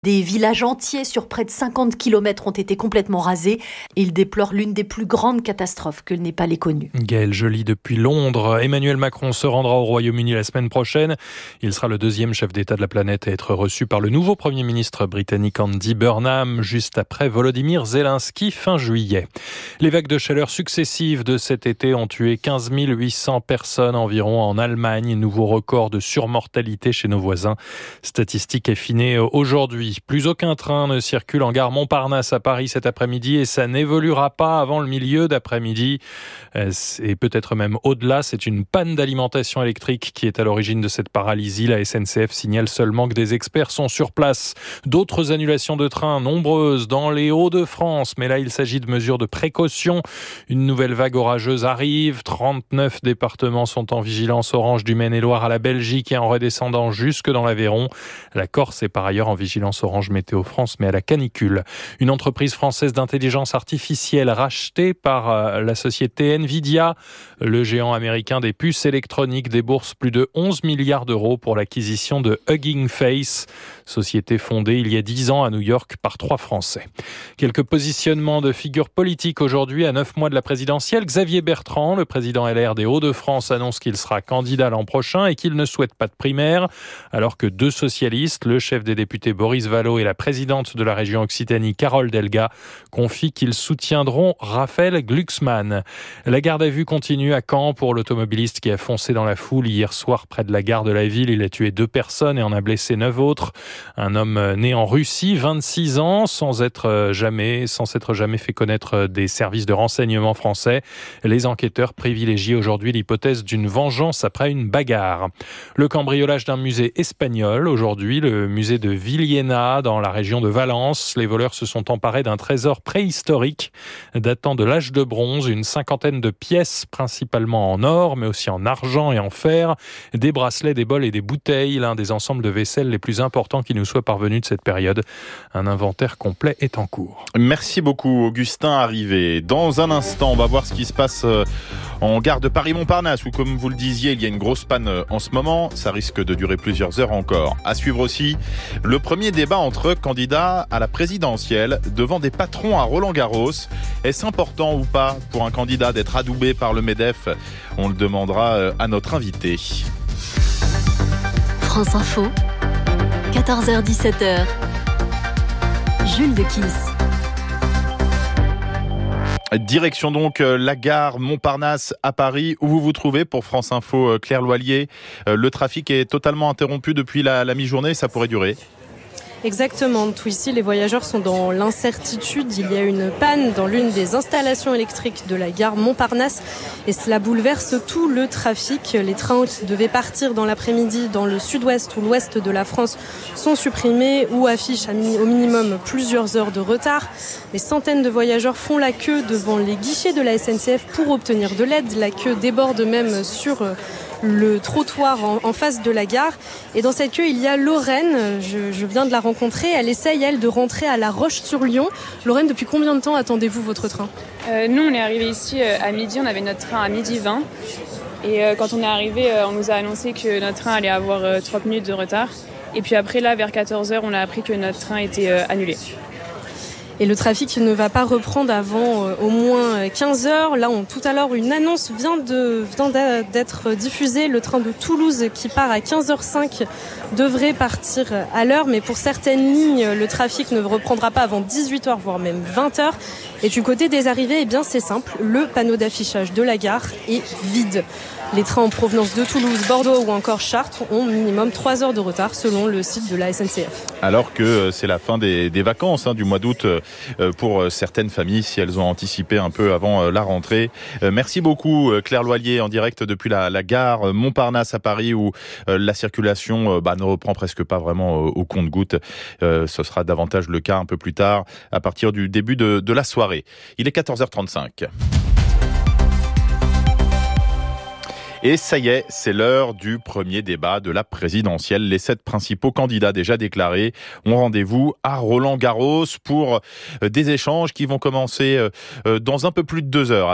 Des villages entiers sur près de 50 km ont été complètement rasés. Il déplore l'une des plus grandes catastrophes que le Népal ait connues. Gaël Joly depuis Londres. Emmanuel Macron se rendra au Royaume-Uni la semaine prochaine. Il sera le deuxième chef d'État de la planète à être reçu par le nouveau Premier ministre britannique Andy Burnham, juste après Volodymyr Zelensky fin juillet. Les vagues de chaleur successives de cet été ont tué 15 800 personnes environ en Allemagne. Nouveau record de surmortalité chez nos voisins. Statistique affinée aujourd'hui. Plus aucun train ne circule en gare Montparnasse à Paris cet après-midi et ça n'évoluera pas avant le milieu d'après-midi et peut-être même au-delà. C'est une panne d'alimentation électrique qui est à l'origine de cette paralysie. La SNCF signale seulement que des experts sont sur place. D'autres annulations de trains nombreuses dans les Hauts-de-France, mais là il s'agit de mesures de précaution. Une nouvelle vague orageuse arrive. 39 départements sont en vigilance orange du Maine-et-Loire à la Belgique et en redescendant jusque dans l'Aveyron. La Corse est par ailleurs en vigilance orange Météo France, mais à la canicule. Une entreprise française d'intelligence artificielle rachetée par la société Nvidia. Le géant américain des puces électroniques débourse plus de 11 milliards d'euros pour l'acquisition de Hugging Face, société fondée il y a 10 ans à New York par 3 Français. Quelques positionnements de figures politiques aujourd'hui à 9 mois de la présidentielle. Xavier Bertrand, le président LR des Hauts-de-France, annonce qu'il sera candidat l'an prochain et qu'il ne souhaite pas de primaire, alors que 2 socialistes, le chef des députés Boris Vallaud et la présidente de la région Occitanie, Carole Delga, confient qu'ils soutiendront Raphaël Glucksmann. La garde à vue continue à Caen pour l'automobiliste qui a foncé dans la foule hier soir près de la gare de la ville. Il a tué 2 personnes et en a blessé 9 autres. Un homme né en Russie, 26 ans, sans s'être jamais fait connaître des services de renseignement français. Les enquêteurs privilégient aujourd'hui l'hypothèse d'une vengeance après une bagarre. Le cambriolage d'un musée espagnol. Aujourd'hui, le musée de Villena, dans la région de Valence. Les voleurs se sont emparés d'un trésor préhistorique datant de l'âge de bronze. Une 50aine de pièces, principalement en or, mais aussi en argent et en fer. Des bracelets, des bols et des bouteilles. L'un des ensembles de vaisselle les plus importants qui nous soit parvenu de cette période. Un inventaire complet est en cours. Merci beaucoup, Augustin Arrivé. Dans un instant, on va voir ce qui se passe en gare de Paris-Montparnasse, où, comme vous le disiez, il y a une grosse panne en ce moment. Ça risque de durer plusieurs heures encore. À suivre aussi le premier débat entre candidats à la présidentielle devant des patrons à Roland-Garros. Est-ce important ou pas pour un candidat d'être adoubé par le MEDEF ? On le demandera à notre invité. France Info, 14h-17h, Jules de Kiss. Direction donc la gare Montparnasse à Paris, où vous vous trouvez pour France Info. Claire Loillier, le trafic est totalement interrompu depuis la mi-journée, ça pourrait durer. Exactement, tout ici les voyageurs sont dans l'incertitude. Il y a une panne dans l'une des installations électriques de la gare Montparnasse et cela bouleverse tout le trafic. Les trains qui devaient partir dans l'après-midi dans le sud-ouest ou l'ouest de la France sont supprimés ou affichent au minimum plusieurs heures de retard. Des centaines de voyageurs font la queue devant les guichets de la SNCF pour obtenir de l'aide. La queue déborde même sur le trottoir en face de la gare. Et dans cette queue, il y a Lorraine. Je viens de la rencontrer. Elle essaye, elle, de rentrer à La Roche-sur-Yon. Lorraine, depuis combien de temps attendez-vous votre train ? Nous, on est arrivés ici à midi. On avait notre train à 12h20. Et quand on est arrivé, on nous a annoncé que notre train allait avoir 30 minutes de retard. Et puis après, là, vers 14h, on a appris que notre train était annulé. Et le trafic ne va pas reprendre avant au moins 15 heures. Là, tout à l'heure, une annonce vient d'être diffusée. Le train de Toulouse qui part à 15h05 devrait partir à l'heure. Mais pour certaines lignes, le trafic ne reprendra pas avant 18h, voire même 20h. Et du côté des arrivées, eh bien, c'est simple. Le panneau d'affichage de la gare est vide. Les trains en provenance de Toulouse, Bordeaux ou encore Chartres ont minimum 3 heures de retard selon le site de la SNCF. Alors que c'est la fin des vacances du mois d'août pour certaines familles, si elles ont anticipé un peu avant la rentrée. Merci beaucoup Claire Loillier en direct depuis la gare Montparnasse à Paris, où la circulation ne reprend presque pas vraiment au compte-gouttes. Ce sera davantage le cas un peu plus tard, à partir du début de la soirée. Il est 14h35. Et ça y est, c'est l'heure du premier débat de la présidentielle. Les 7 principaux candidats déjà déclarés ont rendez-vous à Roland-Garros pour des échanges qui vont commencer dans un peu plus de 2 heures. À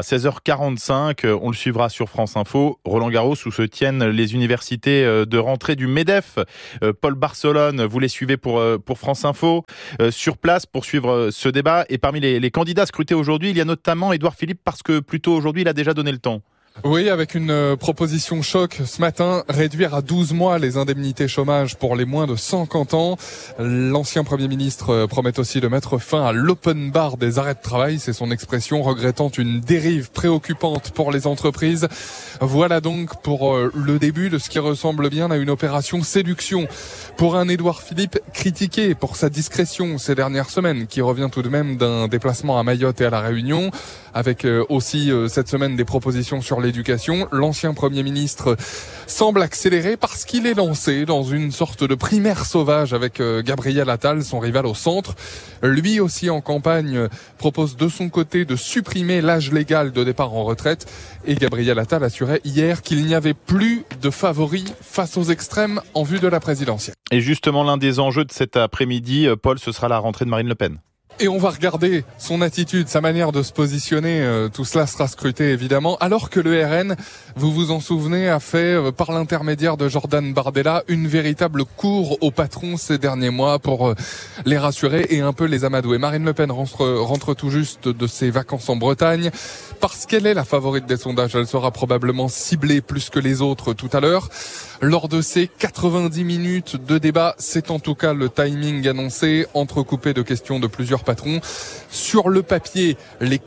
16h45, on le suivra sur France Info. Roland-Garros où se tiennent les universités de rentrée du MEDEF. Paul Barcelone, vous les suivez pour France Info. Sur place pour suivre ce débat. Et parmi les candidats scrutés aujourd'hui, il y a notamment Édouard Philippe parce que plus tôt aujourd'hui, il a déjà donné le ton. Oui, avec une proposition choc ce matin, réduire à 12 mois les indemnités chômage pour les moins de 50 ans. L'ancien Premier ministre promet aussi de mettre fin à l'open bar des arrêts de travail, c'est son expression, regrettant une dérive préoccupante pour les entreprises. Voilà donc pour le début de ce qui ressemble bien à une opération séduction pour un Édouard Philippe critiqué pour sa discrétion ces dernières semaines, qui revient tout de même d'un déplacement à Mayotte et à La Réunion, avec aussi cette semaine des propositions sur l'éducation. L'ancien Premier ministre semble accélérer parce qu'il est lancé dans une sorte de primaire sauvage avec Gabriel Attal, son rival au centre. Lui aussi en campagne propose de son côté de supprimer l'âge légal de départ en retraite. Et Gabriel Attal assurait hier qu'il n'y avait plus de favoris face aux extrêmes en vue de la présidentielle. Et justement, l'un des enjeux de cet après-midi, Paul, ce sera la rentrée de Marine Le Pen. Et on va regarder son attitude, sa manière de se positionner. Tout cela sera scruté évidemment. Alors que le RN, vous vous en souvenez, a fait par l'intermédiaire de Jordan Bardella une véritable cour aux patrons ces derniers mois pour les rassurer et un peu les amadouer. Marine Le Pen rentre tout juste de ses vacances en Bretagne. Parce qu'elle est la favorite des sondages, elle sera probablement ciblée plus que les autres tout à l'heure. Lors de ces 90 minutes de débat, c'est en tout cas le timing annoncé, entrecoupé de questions de plusieurs patrons. Sur le papier, les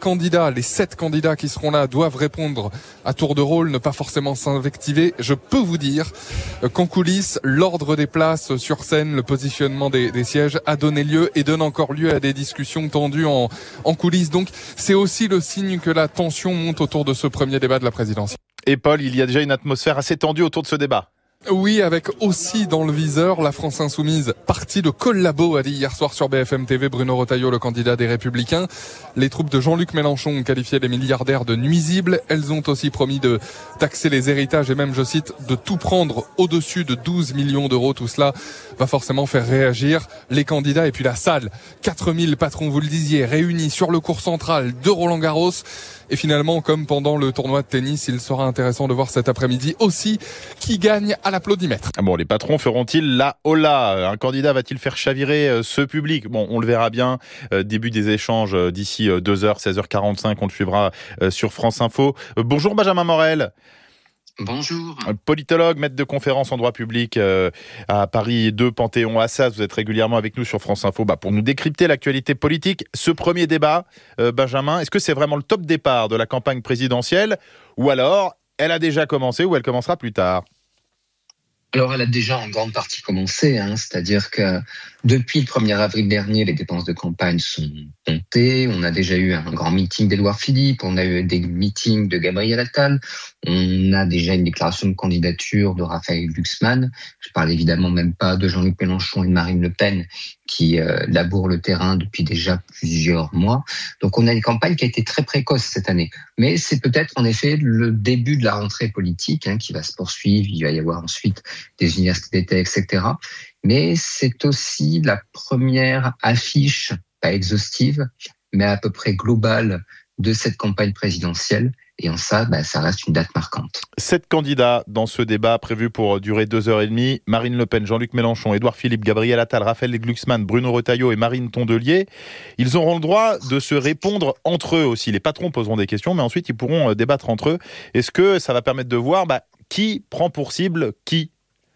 7 candidats qui seront là doivent répondre à tour de rôle, ne pas forcément s'invectiver. Je peux vous dire qu'en coulisses, l'ordre des places sur scène, le positionnement des sièges a donné lieu et donne encore lieu à des discussions tendues en coulisses. Donc c'est aussi le signe que la tension monte autour de ce premier débat de la présidentielle. Et Paul, il y a déjà une atmosphère assez tendue autour de ce débat. Oui, avec aussi dans le viseur la France Insoumise, partie de collabo, a dit hier soir sur BFM TV Bruno Retailleau, le candidat des Républicains. Les troupes de Jean-Luc Mélenchon ont qualifié les milliardaires de nuisibles. Elles ont aussi promis de taxer les héritages et même, je cite, de tout prendre au-dessus de 12 millions d'euros. Tout cela va forcément faire réagir les candidats et puis la salle. 4000 patrons, vous le disiez, réunis sur le court central de Roland-Garros. Et finalement, comme pendant le tournoi de tennis, il sera intéressant de voir cet après-midi aussi qui gagne à l'applaudimètre. Bon, les patrons feront-ils la hola ? Un candidat va-t-il faire chavirer ce public ? Bon, on le verra bien. Début des échanges d'ici 2h, 16h45. On le suivra sur France Info. Bonjour Benjamin Morel. Bonjour. Politologue, maître de conférence en droit public à Paris 2, Panthéon-Assas. Vous êtes régulièrement avec nous sur France Info pour nous décrypter l'actualité politique. Ce premier débat, Benjamin, est-ce que c'est vraiment le top départ de la campagne présidentielle ou alors elle a déjà commencé ou elle commencera plus tard ? Alors, elle a déjà en grande partie commencé, c'est-à-dire que depuis le 1er avril dernier, les dépenses de campagne sont comptées. On a déjà eu un grand meeting d'Édouard Philippe, on a eu des meetings de Gabriel Attal, on a déjà une déclaration de candidature de Raphaël Glucksmann. Je parle évidemment même pas de Jean-Luc Mélenchon et de Marine Le Pen qui labourent le terrain depuis déjà plusieurs mois. Donc, on a une campagne qui a été très précoce cette année. Mais c'est peut-être en effet le début de la rentrée politique qui va se poursuivre. Il va y avoir ensuite des universités d'été, etc. Mais c'est aussi la première affiche, pas exhaustive, mais à peu près globale de cette campagne présidentielle. Et en ça, ça reste une date marquante. 7 candidats dans ce débat prévu pour durer 2h30. Marine Le Pen, Jean-Luc Mélenchon, Édouard Philippe, Gabriel Attal, Raphaël Glucksmann, Bruno Retailleau et Marine Tondelier. Ils auront le droit de se répondre entre eux aussi. Les patrons poseront des questions, mais ensuite ils pourront débattre entre eux. Est-ce que ça va permettre de voir qui prend pour cible qui ?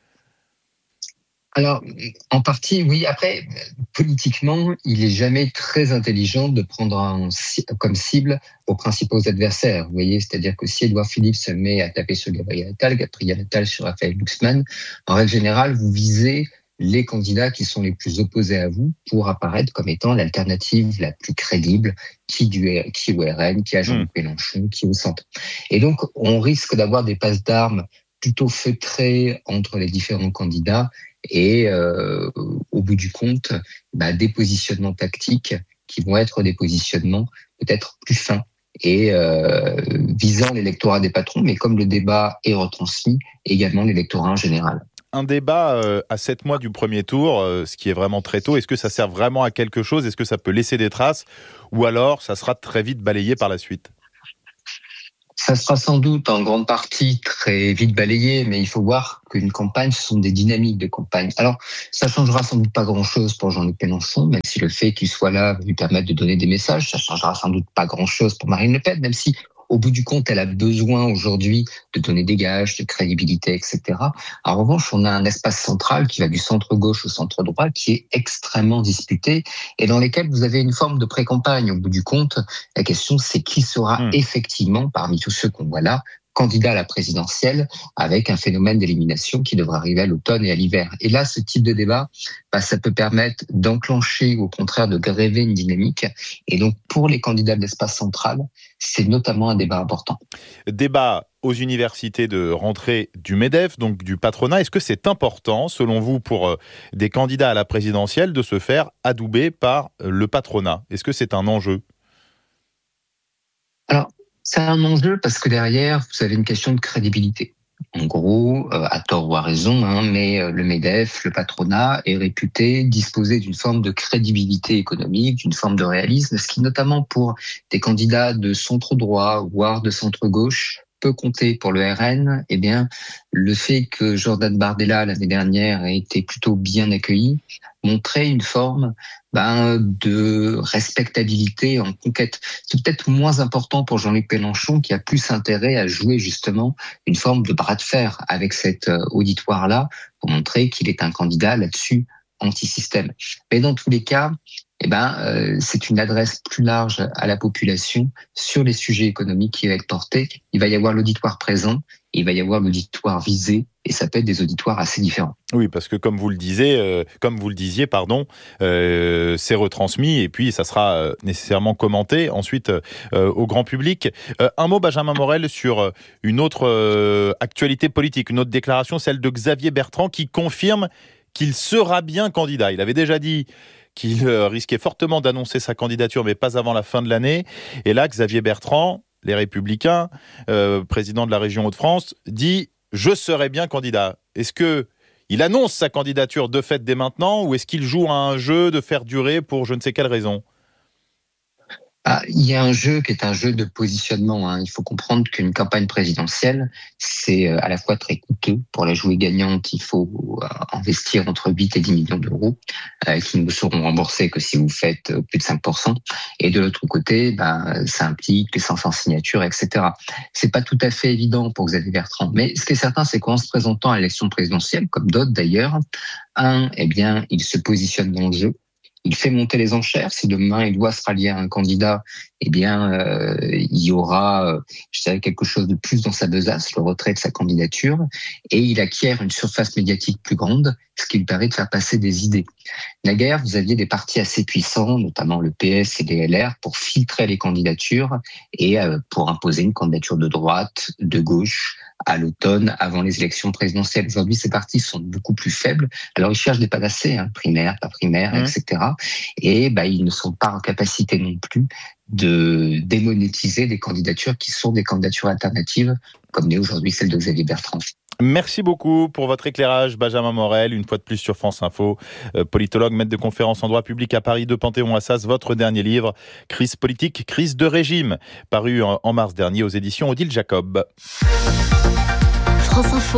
Alors, en partie, oui. Après, politiquement, il est jamais très intelligent de prendre comme cible vos principaux adversaires. Vous voyez, c'est-à-dire que si Édouard Philippe se met à taper sur Gabriel Attal sur Raphaël Glucksmann, en règle générale, vous visez les candidats qui sont les plus opposés à vous pour apparaître comme étant l'alternative la plus crédible, qui au RN, qui a Jean-Luc Mélenchon, qui au centre. Et donc, on risque d'avoir des passes d'armes plutôt feutrées entre les différents candidats et au bout du compte, des positionnements tactiques qui vont être des positionnements peut-être plus fins et visant l'électorat des patrons, mais comme le débat est retransmis, également l'électorat en général. Un débat à 7 mois du premier tour, ce qui est vraiment très tôt, est-ce que ça sert vraiment à quelque chose ? Est-ce que ça peut laisser des traces ? Ou alors ça sera très vite balayé par la suite ? Ça sera sans doute en grande partie très vite balayé, mais il faut voir qu'une campagne, ce sont des dynamiques de campagne. Alors, ça changera sans doute pas grand-chose pour Jean-Luc Mélenchon, même si le fait qu'il soit là va lui permettre de donner des messages. Ça changera sans doute pas grand-chose pour Marine Le Pen, même si au bout du compte, elle a besoin aujourd'hui de donner des gages, de crédibilité, etc. En revanche, on a un espace central qui va du centre-gauche au centre-droit qui est extrêmement disputé et dans lequel vous avez une forme de pré-campagne. Au bout du compte, la question, c'est qui sera effectivement, parmi tous ceux qu'on voit là, candidat à la présidentielle avec un phénomène d'élimination qui devra arriver à l'automne et à l'hiver. Et là, ce type de débat, ça peut permettre d'enclencher ou au contraire de gréver une dynamique. Et donc, pour les candidats de l'espace central, c'est notamment un débat important. Débat aux universités de rentrée du MEDEF, donc du patronat. Est-ce que c'est important, selon vous, pour des candidats à la présidentielle de se faire adouber par le patronat ? Est-ce que c'est un enjeu ? Alors, c'est un enjeu parce que derrière, vous avez une question de crédibilité. En gros, à tort ou à raison, mais le MEDEF, le patronat, est réputé disposer d'une forme de crédibilité économique, d'une forme de réalisme, ce qui notamment pour des candidats de centre-droit, voire de centre-gauche, peut compter pour le RN. Eh bien, le fait que Jordan Bardella, l'année dernière, ait été plutôt bien accueilli, montrait une forme de respectabilité en conquête. C'est peut-être moins important pour Jean-Luc Mélenchon qui a plus intérêt à jouer justement une forme de bras de fer avec cet auditoire-là pour montrer qu'il est un candidat là-dessus anti-système. Mais dans tous les cas, c'est une adresse plus large à la population sur les sujets économiques qui va être portés. Il va y avoir l'auditoire présent, il va y avoir l'auditoire visé, et ça peut être des auditoires assez différents. Oui, parce que comme vous le disiez, c'est retransmis et puis ça sera nécessairement commenté ensuite au grand public. Un mot, Benjamin Morel, sur une autre actualité politique, une autre déclaration, celle de Xavier Bertrand, qui confirme qu'il sera bien candidat. Il avait déjà dit qu'il risquait fortement d'annoncer sa candidature, mais pas avant la fin de l'année. Et là, Xavier Bertrand, les Républicains, président de la région Hauts-de-France, dit « Je serai bien candidat ». Est-ce qu'il annonce sa candidature de fait dès maintenant ou est-ce qu'il joue à un jeu de faire durer pour je ne sais quelle raison ? Il y a un jeu qui est un jeu de positionnement. Il faut comprendre qu'une campagne présidentielle, c'est à la fois très coûteux. Pour la jouer gagnante, il faut investir entre 8 et 10 millions d'euros qui ne seront remboursés que si vous faites plus de 5%. Et de l'autre côté, ça implique les 500 signatures, etc. C'est pas tout à fait évident pour Xavier Bertrand. Mais ce qui est certain, c'est qu'en se présentant à l'élection présidentielle, comme d'autres d'ailleurs, il se positionne dans le jeu. Il fait monter les enchères. Si demain il doit se rallier à un candidat, il y aura, quelque chose de plus dans sa besace, le retrait de sa candidature, et il acquiert une surface médiatique plus grande, ce qui lui permet de faire passer des idées. Naguère, vous aviez des partis assez puissants, notamment le PS et les LR, pour filtrer les candidatures et pour imposer une candidature de droite, de gauche, à l'automne, avant les élections présidentielles. Aujourd'hui, ces partis sont beaucoup plus faibles. Alors, ils cherchent des panacées, primaires, pas primaires, etc. Et ils ne sont pas en capacité non plus de démonétiser des candidatures qui sont des candidatures alternatives, comme l'est aujourd'hui celle de Xavier Bertrand. Merci beaucoup pour votre éclairage, Benjamin Morel, une fois de plus sur France Info. Politologue, maître de conférences en droit public à Paris 2 Panthéon-Assas, votre dernier livre, Crise politique, crise de régime, paru en mars dernier aux éditions Odile Jacob. France Info,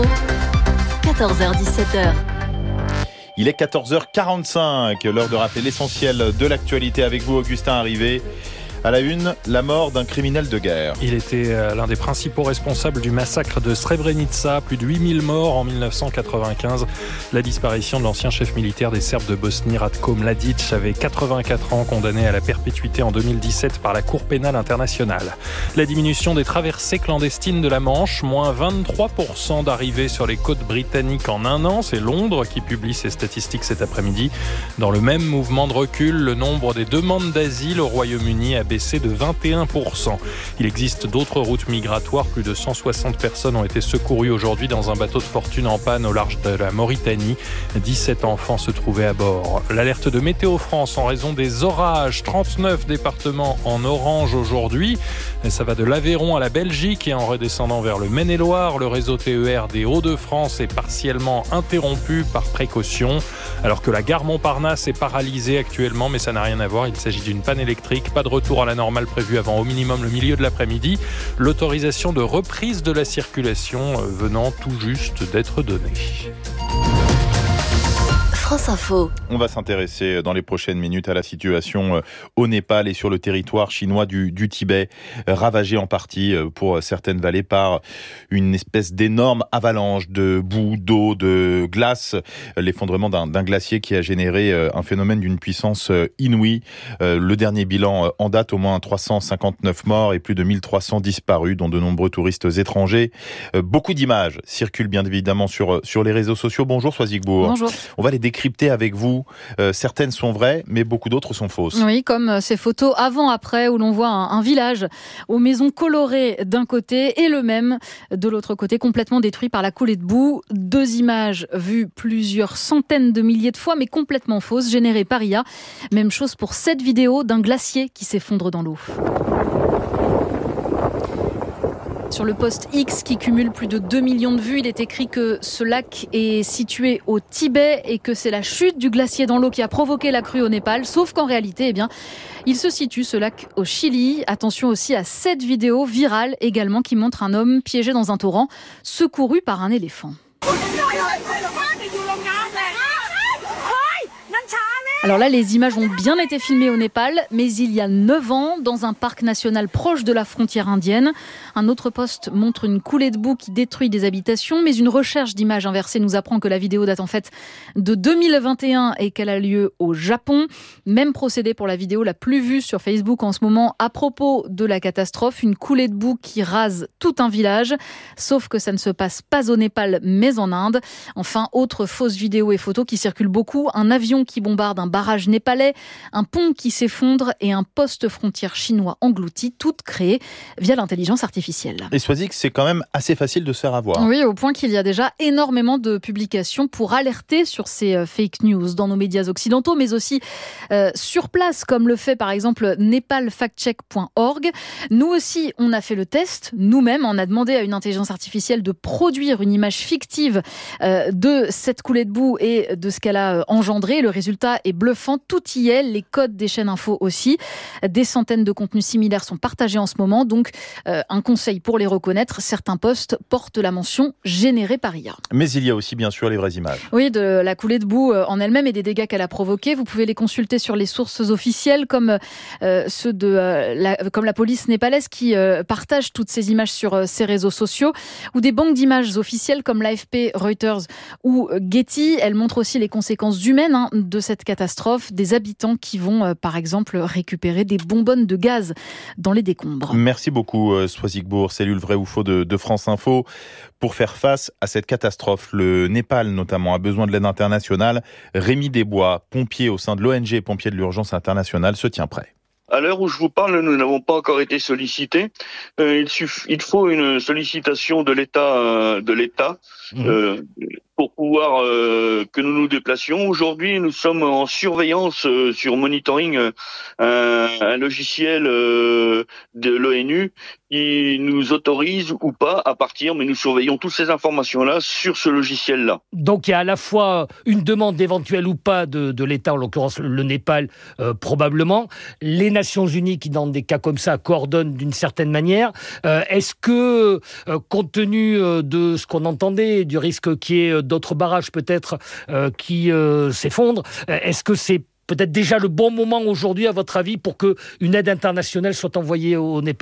14h-17h. Il est 14h45, l'heure de rappeler l'essentiel de l'actualité avec vous, Augustin Arrivé. À la une, la mort d'un criminel de guerre. Il était l'un des principaux responsables du massacre de Srebrenica, plus de 8000 morts en 1995. La disparition de l'ancien chef militaire des Serbes de Bosnie, Ratko Mladic, avait 84 ans, condamné à la perpétuité en 2017 par la Cour pénale internationale. La diminution des traversées clandestines de la Manche, moins 23% d'arrivées sur les côtes britanniques en un an. C'est Londres qui publie ces statistiques cet après-midi. Dans le même mouvement de recul, le nombre des demandes d'asile au Royaume-Uni a baissé baissé de 21%. Il existe d'autres routes migratoires. Plus de 160 personnes ont été secourues aujourd'hui dans un bateau de fortune en panne au large de la Mauritanie. 17 enfants se trouvaient à bord. L'alerte de Météo France en raison des orages. 39 départements en orange aujourd'hui. Ça va de l'Aveyron à la Belgique et en redescendant vers le Maine-et-Loire. Le réseau TER des Hauts-de-France est partiellement interrompu par précaution. Alors que la gare Montparnasse est paralysée actuellement, mais ça n'a rien à voir. Il s'agit d'une panne électrique. Pas de retour à la normale prévu avant au minimum le milieu de l'après-midi. L'autorisation de reprise de la circulation venant tout juste d'être donnée. France Info. On va s'intéresser dans les prochaines minutes à la situation au Népal et sur le territoire chinois du Tibet, ravagé en partie pour certaines vallées par une espèce d'énorme avalanche de boue, d'eau, de glace, l'effondrement d'un glacier qui a généré un phénomène d'une puissance inouïe. Le dernier bilan en date, au moins 359 morts et plus de 1300 disparus, dont de nombreux touristes étrangers. Beaucoup d'images circulent bien évidemment sur les réseaux sociaux. Bonjour Swazigbourg. Bonjour. On va les décrypter avec vous. Certaines sont vraies, mais beaucoup d'autres sont fausses. Oui, comme ces photos avant-après où l'on voit un village aux maisons colorées d'un côté et le même de l'autre côté, complètement détruit par la coulée de boue. 2 images vues plusieurs centaines de milliers de fois, mais complètement fausses, générées par IA. Même chose pour cette vidéo d'un glacier qui s'effondre dans l'eau. Sur le post X qui cumule plus de 2 millions de vues, il est écrit que ce lac est situé au Tibet et que c'est la chute du glacier dans l'eau qui a provoqué la crue au Népal. Sauf qu'en réalité, il se situe, ce lac, au Chili. Attention aussi à cette vidéo virale également qui montre un homme piégé dans un torrent, secouru par un éléphant. Alors là, les images ont bien été filmées au Népal, mais il y a 9 ans, dans un parc national proche de la frontière indienne. Un autre post montre une coulée de boue qui détruit des habitations, mais une recherche d'images inversées nous apprend que la vidéo date en fait de 2021 et qu'elle a lieu au Japon. Même procédé pour la vidéo la plus vue sur Facebook en ce moment à propos de la catastrophe, une coulée de boue qui rase tout un village, sauf que ça ne se passe pas au Népal, mais en Inde. Enfin, autre fausse vidéo et photos qui circulent beaucoup, un avion qui bombarde un barrage népalais, un pont qui s'effondre et un poste frontière chinois englouti, toutes créées via l'intelligence artificielle. Et Swazig, c'est quand même assez facile de se faire avoir. Oui, au point qu'il y a déjà énormément de publications pour alerter sur ces fake news dans nos médias occidentaux, mais aussi sur place, comme le fait par exemple nepalfactcheck.org. Nous aussi, on a fait le test. Nous-mêmes, on a demandé à une intelligence artificielle de produire une image fictive de cette coulée de boue et de ce qu'elle a engendré. Le résultat est bluffant, tout y est, les codes des chaînes info aussi. Des centaines de contenus similaires sont partagés en ce moment, donc un conseil pour les reconnaître, certains posts portent la mention générée par IA. Mais il y a aussi bien sûr les vraies images. Oui, de la coulée de boue en elle-même et des dégâts qu'elle a provoqués. Vous pouvez les consulter sur les sources officielles comme ceux de comme la police népalaise qui partage toutes ces images sur ses réseaux sociaux, ou des banques d'images officielles comme l'AFP, Reuters ou Getty. Elles montrent aussi les conséquences humaines de cette catastrophe, des habitants qui vont par exemple récupérer des bonbonnes de gaz dans les décombres. Merci beaucoup Swazigbourg, cellule vrai ou faux de France Info. Pour faire face à cette catastrophe, le Népal notamment a besoin de l'aide internationale. Rémi Desbois, pompier au sein de l'ONG Pompiers de l'Urgence Internationale, se tient prêt. À l'heure où je vous parle, nous n'avons pas encore été sollicités. Il faut une sollicitation de l'État pour pouvoir que nous nous déplacions. Aujourd'hui, nous sommes en surveillance sur monitoring un logiciel de l'ONU qui nous autorise ou pas à partir, mais nous surveillons toutes ces informations-là sur ce logiciel-là. Donc il y a à la fois une demande éventuelle ou pas de l'État, en l'occurrence le Népal probablement, les Nations Unies qui dans des cas comme ça coordonnent d'une certaine manière. Est-ce que, compte tenu de ce qu'on entendait, du risque qu'il y ait d'autres barrages peut-être qui s'effondrent, est-ce que c'est peut-être déjà le bon moment aujourd'hui, à votre avis, pour qu'une aide internationale soit envoyée au Népal ?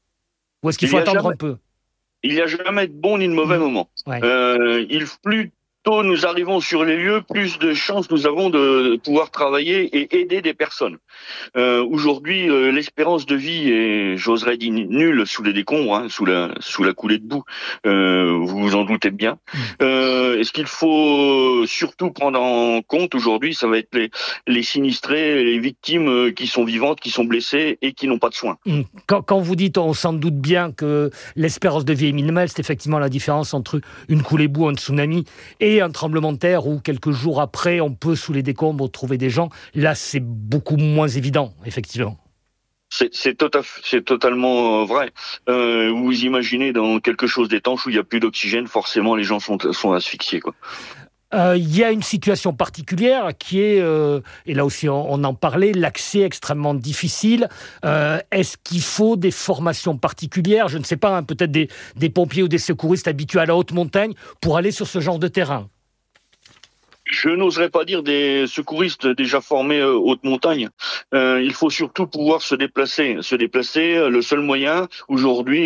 Ou est-ce qu'il faut attendre un peu ? Il n'y a jamais de bon ni de mauvais moment. Ouais. tôt nous arrivons sur les lieux, plus de chances nous avons de pouvoir travailler et aider des personnes. Aujourd'hui, l'espérance de vie est, j'oserais dire, nulle sous les décombres, sous la coulée de boue. Vous vous en doutez bien. Ce qu'il faut surtout prendre en compte aujourd'hui, ça va être les sinistrés, les victimes qui sont vivantes, qui sont blessées et qui n'ont pas de soins. Quand vous dites, on s'en doute bien que l'espérance de vie est minimale, c'est effectivement la différence entre une coulée de boue, un tsunami et un tremblement de terre où quelques jours après, on peut sous les décombres trouver des gens. Là, c'est beaucoup moins évident, effectivement. C'est totalement vrai. Vous imaginez dans quelque chose d'étanche où il n'y a plus d'oxygène, forcément les gens sont asphyxiés, quoi. Il y a une situation particulière qui est, et là aussi on en parlait, l'accès extrêmement difficile. Est-ce qu'il faut des formations particulières, je ne sais pas, peut-être des pompiers ou des secouristes habitués à la haute montagne pour aller sur ce genre de terrain? Je n'oserais pas dire des secouristes déjà formés haute montagne. Il faut surtout pouvoir se déplacer. Le seul moyen aujourd'hui,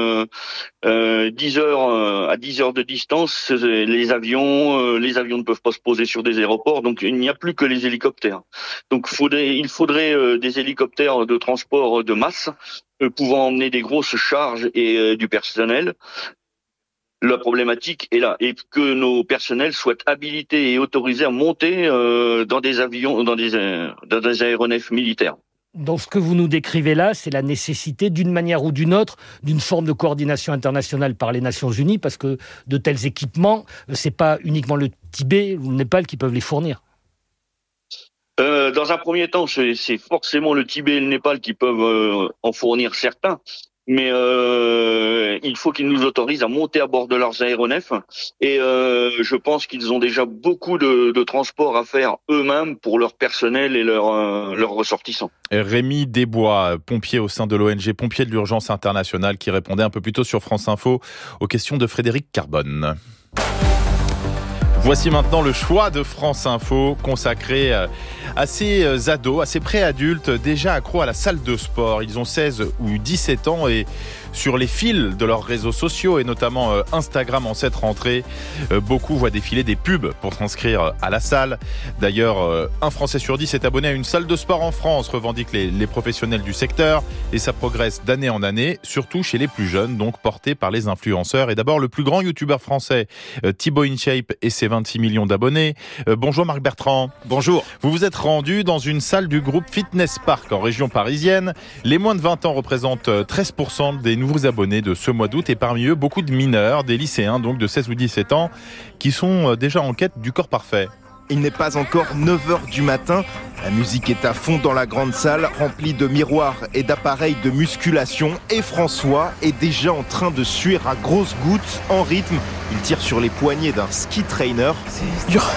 10 heures à 10 heures de distance, les avions ne peuvent pas se poser sur des aéroports, donc il n'y a plus que les hélicoptères. Donc il faudrait des hélicoptères de transport de masse pouvant emmener des grosses charges et du personnel. La problématique est là, et que nos personnels soient habilités et autorisés à monter dans des avions, dans des aéronefs militaires. Donc ce que vous nous décrivez là, c'est la nécessité, d'une manière ou d'une autre, d'une forme de coordination internationale par les Nations Unies, parce que de tels équipements, c'est pas uniquement le Tibet ou le Népal qui peuvent les fournir. Dans un premier temps, c'est forcément le Tibet et le Népal qui peuvent en fournir certains. Mais il faut qu'ils nous autorisent à monter à bord de leurs aéronefs. Et je pense qu'ils ont déjà beaucoup de transports à faire eux-mêmes pour leur personnel et leurs ressortissants. Rémi Desbois, pompier au sein de l'ONG Pompiers de l'Urgence Internationale, qui répondait un peu plus tôt sur France Info aux questions de Frédéric Carbonne. Voici maintenant le choix de France Info consacré à ces ados, à ces préadultes déjà accros à la salle de sport. Ils ont 16 ou 17 ans et sur les fils de leurs réseaux sociaux et notamment Instagram en cette rentrée, beaucoup voient défiler des pubs pour s'inscrire à la salle. D'ailleurs, un Français sur 10 est abonné à une salle de sport en France, revendiquent les professionnels du secteur, et ça progresse d'année en année, surtout chez les plus jeunes, donc portés par les influenceurs. Et d'abord, le plus grand youtubeur français, Thibaut InShape, et ses 26 millions d'abonnés. Bonjour Marc Bertrand. Bonjour. Vous vous êtes rendu dans une salle du groupe Fitness Park en région parisienne. Les moins de 20 ans représentent 13% des nouveaux abonnés de ce mois d'août, et parmi eux, beaucoup de mineurs, des lycéens donc de 16 ou 17 ans, qui sont déjà en quête du corps parfait. Il n'est pas encore 9h du matin. La musique est à fond dans la grande salle, remplie de miroirs et d'appareils de musculation. Et François est déjà en train de suer à grosses gouttes, en rythme. Il tire sur les poignets d'un ski trainer. C'est dur.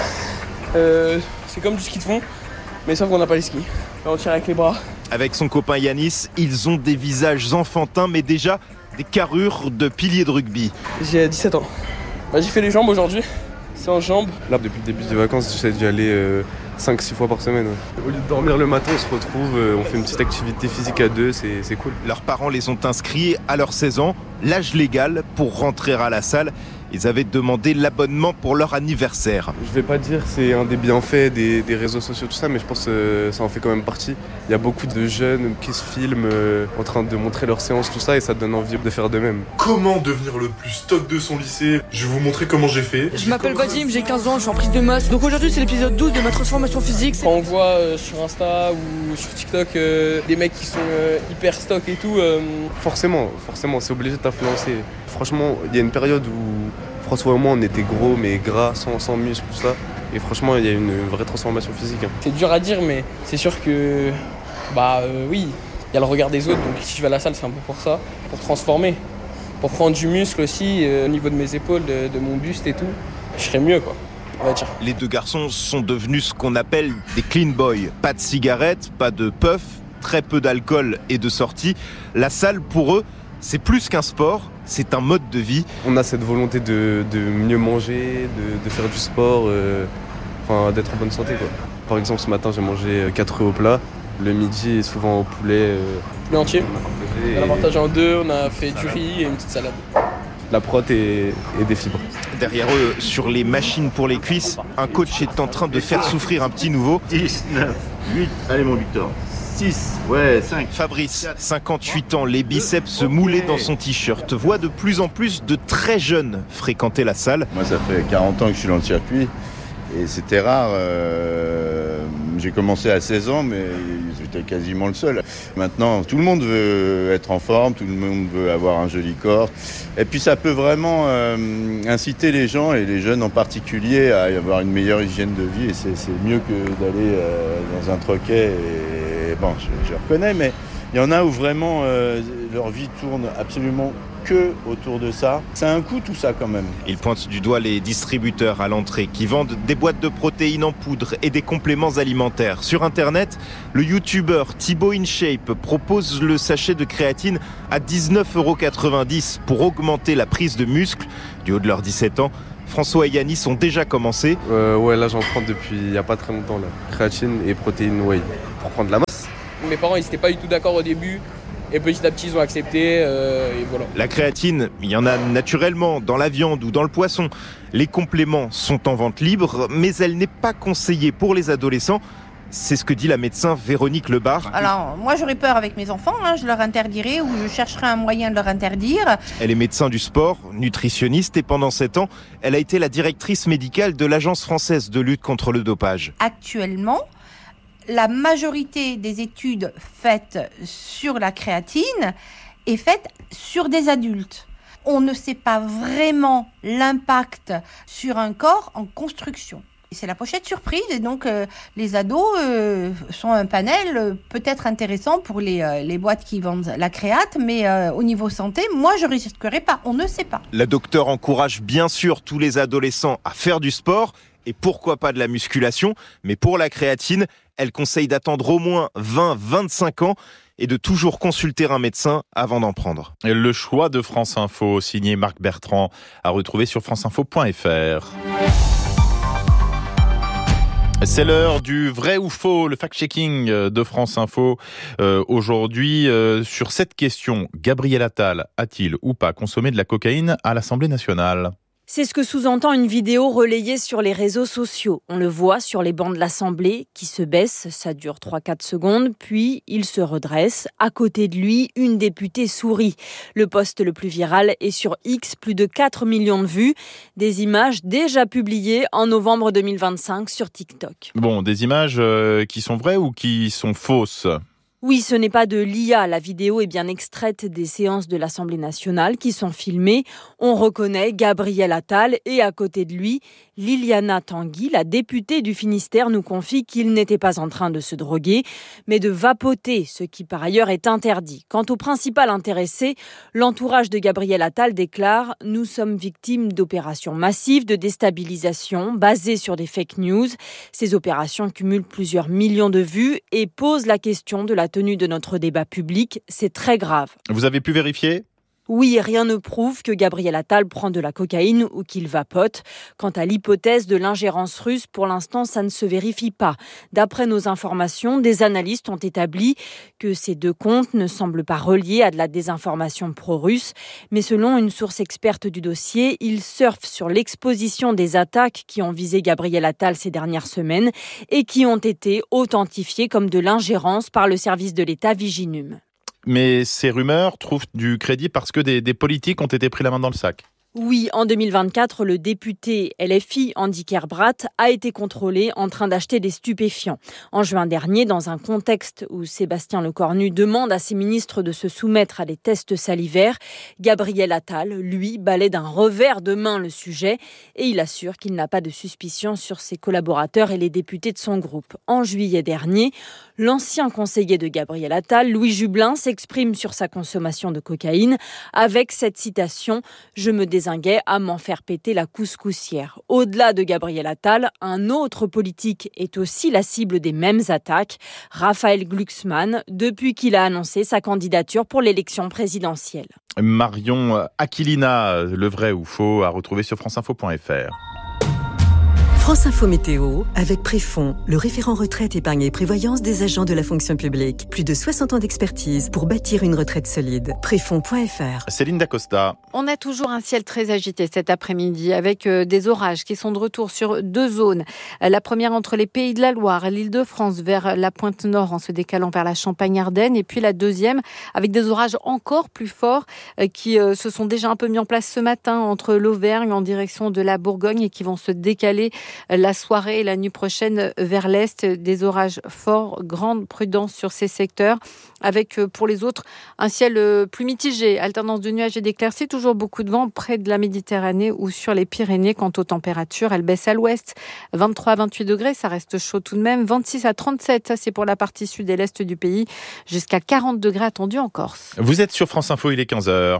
C'est comme du ski de fond, mais sauf qu'on n'a pas les skis. On tire avec les bras. Avec son copain Yanis, ils ont des visages enfantins, mais déjà des carrures de piliers de rugby. J'ai 17 ans. J'ai fait les jambes aujourd'hui. C'est en jambes. Là, depuis le début des vacances, j'essaie d'y aller 5-6 fois par semaine. Ouais. Au lieu de dormir le matin, on se retrouve, on fait une petite activité physique à deux, c'est cool. Leurs parents les ont inscrits à leurs 16 ans, l'âge légal pour rentrer à la salle. Ils avaient demandé l'abonnement pour leur anniversaire. Je vais pas dire que c'est un des bienfaits des réseaux sociaux, tout ça, mais je pense que ça en fait quand même partie. Il y a beaucoup de jeunes qui se filment en train de montrer leurs séances, tout ça, et ça donne envie de faire de même. Comment devenir le plus stock de son lycée? Je vais vous montrer comment j'ai fait. Je m'appelle Vadim, j'ai 15 ans, je suis en prise de masse. Donc aujourd'hui c'est l'épisode 12 de ma transformation physique. Quand on voit sur Insta ou sur TikTok des mecs qui sont hyper stock et tout... Forcément, c'est obligé de t'influencer. Franchement, il y a une période où François et moi on était gros mais gras, sans muscles, tout ça. Et franchement, il y a une vraie transformation physique. C'est dur à dire, mais c'est sûr que... oui, il y a le regard des autres, donc si je vais à la salle, c'est un peu pour ça, pour transformer. Pour prendre du muscle aussi, au niveau de mes épaules, de mon buste et tout, je serais mieux, quoi. On va dire. Les deux garçons sont devenus ce qu'on appelle des clean boys. Pas de cigarettes, pas de puff, très peu d'alcool et de sorties. La salle, pour eux, c'est plus qu'un sport, c'est un mode de vie. On a cette volonté de mieux manger, de faire du sport, d'être en bonne santé, quoi. Par exemple, ce matin, j'ai mangé 4 œufs au plat. Le midi, souvent au poulet. Poulet entier. On a partagé en deux, on a fait du riz et une petite salade. La prot et des fibres. derrière eux, sur les machines pour les cuisses, un coach est en train de faire souffrir un petit nouveau. 10, 9, 8, allez mon Victor. 6, ouais, 5. Fabrice, 58 ans, les biceps moulés dans son t-shirt, voit de plus en plus de très jeunes fréquenter la salle. Moi, ça fait 40 ans que je suis dans le circuit et c'était rare. J'ai commencé à 16 ans, mais j'étais quasiment le seul. Maintenant, tout le monde veut être en forme, tout le monde veut avoir un joli corps. Et puis, ça peut vraiment inciter les gens, et les jeunes en particulier, à avoir une meilleure hygiène de vie. Et c'est mieux que d'aller dans un troquet. Et bon, je reconnais, mais il y en a où vraiment leur vie tourne absolument que autour de ça. C'est un coût tout ça quand même. Il pointe du doigt les distributeurs à l'entrée qui vendent des boîtes de protéines en poudre et des compléments alimentaires. Sur internet, le youtubeur Thibaut InShape propose le sachet de créatine à 19,90 € pour augmenter la prise de muscle. Du haut de leurs 17 ans, François et Yanis ont déjà commencé. Ouais, là j'en prends depuis il n'y a pas très longtemps. Là. Créatine et protéines whey pour prendre la masse. Mes parents ils n'étaient pas du tout d'accord au début. Et petit à petit, ils ont accepté, et voilà. La créatine, il y en a naturellement dans la viande ou dans le poisson. Les compléments sont en vente libre, mais elle n'est pas conseillée pour les adolescents. C'est ce que dit la médecin Véronique Lebar. Alors, moi, j'aurais peur avec mes enfants. Je leur interdirais ou je chercherais un moyen de leur interdire. Elle est médecin du sport, nutritionniste, et pendant 7 ans, elle a été la directrice médicale de l'Agence française de lutte contre le dopage. Actuellement, la majorité des études faites sur la créatine est faite sur des adultes. On ne sait pas vraiment l'impact sur un corps en construction. C'est la pochette surprise et donc les ados sont un panel peut-être intéressant pour les boîtes qui vendent la créate, mais au niveau santé, moi je risquerais pas, on ne sait pas. La docteure encourage bien sûr tous les adolescents à faire du sport et pourquoi pas de la musculation, mais pour la créatine, elle conseille d'attendre au moins 20-25 ans et de toujours consulter un médecin avant d'en prendre. Le choix de France Info, signé Marc Bertrand, à retrouver sur franceinfo.fr. C'est l'heure du vrai ou faux, le fact-checking de France Info. Aujourd'hui, sur cette question, Gabriel Attal a-t-il ou pas consommé de la cocaïne à l'Assemblée nationale ? C'est ce que sous-entend une vidéo relayée sur les réseaux sociaux. On le voit sur les bancs de l'Assemblée qui se baisse, ça dure 3-4 secondes, puis il se redresse. À côté de lui, une députée sourit. Le post le plus viral est sur X, plus de 4 millions de vues. Des images déjà publiées en novembre 2025 sur TikTok. Bon, des images qui sont vraies ou qui sont fausses ? Oui, ce n'est pas de l'IA. La vidéo est bien extraite des séances de l'Assemblée nationale qui sont filmées. On reconnaît Gabriel Attal et à côté de lui, Liliana Tanguy, la députée du Finistère, nous confie qu'il n'était pas en train de se droguer, mais de vapoter, ce qui par ailleurs est interdit. Quant au principal intéressé, l'entourage de Gabriel Attal déclare « Nous sommes victimes d'opérations massives de déstabilisation basées sur des fake news. Ces opérations cumulent plusieurs millions de vues et posent la question de la tenue de notre débat public, c'est très grave. » Vous avez pu vérifier ? Oui, rien ne prouve que Gabriel Attal prend de la cocaïne ou qu'il vapote. Quant à l'hypothèse de l'ingérence russe, pour l'instant, ça ne se vérifie pas. D'après nos informations, des analystes ont établi que ces deux comptes ne semblent pas reliés à de la désinformation pro-russe. Mais selon une source experte du dossier, ils surfent sur l'exposition des attaques qui ont visé Gabriel Attal ces dernières semaines et qui ont été authentifiées comme de l'ingérence par le service de l'État Viginum. Mais ces rumeurs trouvent du crédit parce que des politiques ont été pris la main dans le sac. Oui, en 2024, le député LFI Andy Kerbrat a été contrôlé en train d'acheter des stupéfiants. En juin dernier, dans un contexte où Sébastien Lecornu demande à ses ministres de se soumettre à des tests salivaires, Gabriel Attal, lui, balaie d'un revers de main le sujet et il assure qu'il n'a pas de suspicion sur ses collaborateurs et les députés de son groupe. En juillet dernier, l'ancien conseiller de Gabriel Attal, Louis Jubelin, s'exprime sur sa consommation de cocaïne avec cette citation « Je me désinguais à m'en faire péter la couscoussière ». Au-delà de Gabriel Attal, un autre politique est aussi la cible des mêmes attaques, Raphaël Glucksmann, depuis qu'il a annoncé sa candidature pour l'élection présidentielle. Marion Aquilina, le vrai ou faux, à retrouver sur franceinfo.fr. France Info Météo, avec Préfond, le référent retraite, épargne et prévoyance des agents de la fonction publique. Plus de 60 ans d'expertise pour bâtir une retraite solide. Préfond.fr. Céline Dacosta. On a toujours un ciel très agité cet après-midi avec des orages qui sont de retour sur 2 zones. La première entre les Pays de la Loire et l'Île-de-France vers la pointe nord en se décalant vers la Champagne-Ardenne. Et puis la deuxième avec des orages encore plus forts qui se sont déjà un peu mis en place ce matin entre l'Auvergne en direction de la Bourgogne et qui vont se décaler la soirée et la nuit prochaine vers l'est. Des orages forts, grande prudence sur ces secteurs avec pour les autres un ciel plus mitigé, alternance de nuages et d'éclaircies, toujours beaucoup de vent près de la Méditerranée ou sur les Pyrénées. Quant aux températures, elles baissent à l'ouest, 23 à 28 degrés, ça reste chaud tout de même, 26 à 37, ça c'est pour la partie sud et l'est du pays, jusqu'à 40 degrés attendus en Corse. Vous êtes sur France Info, il est 15h.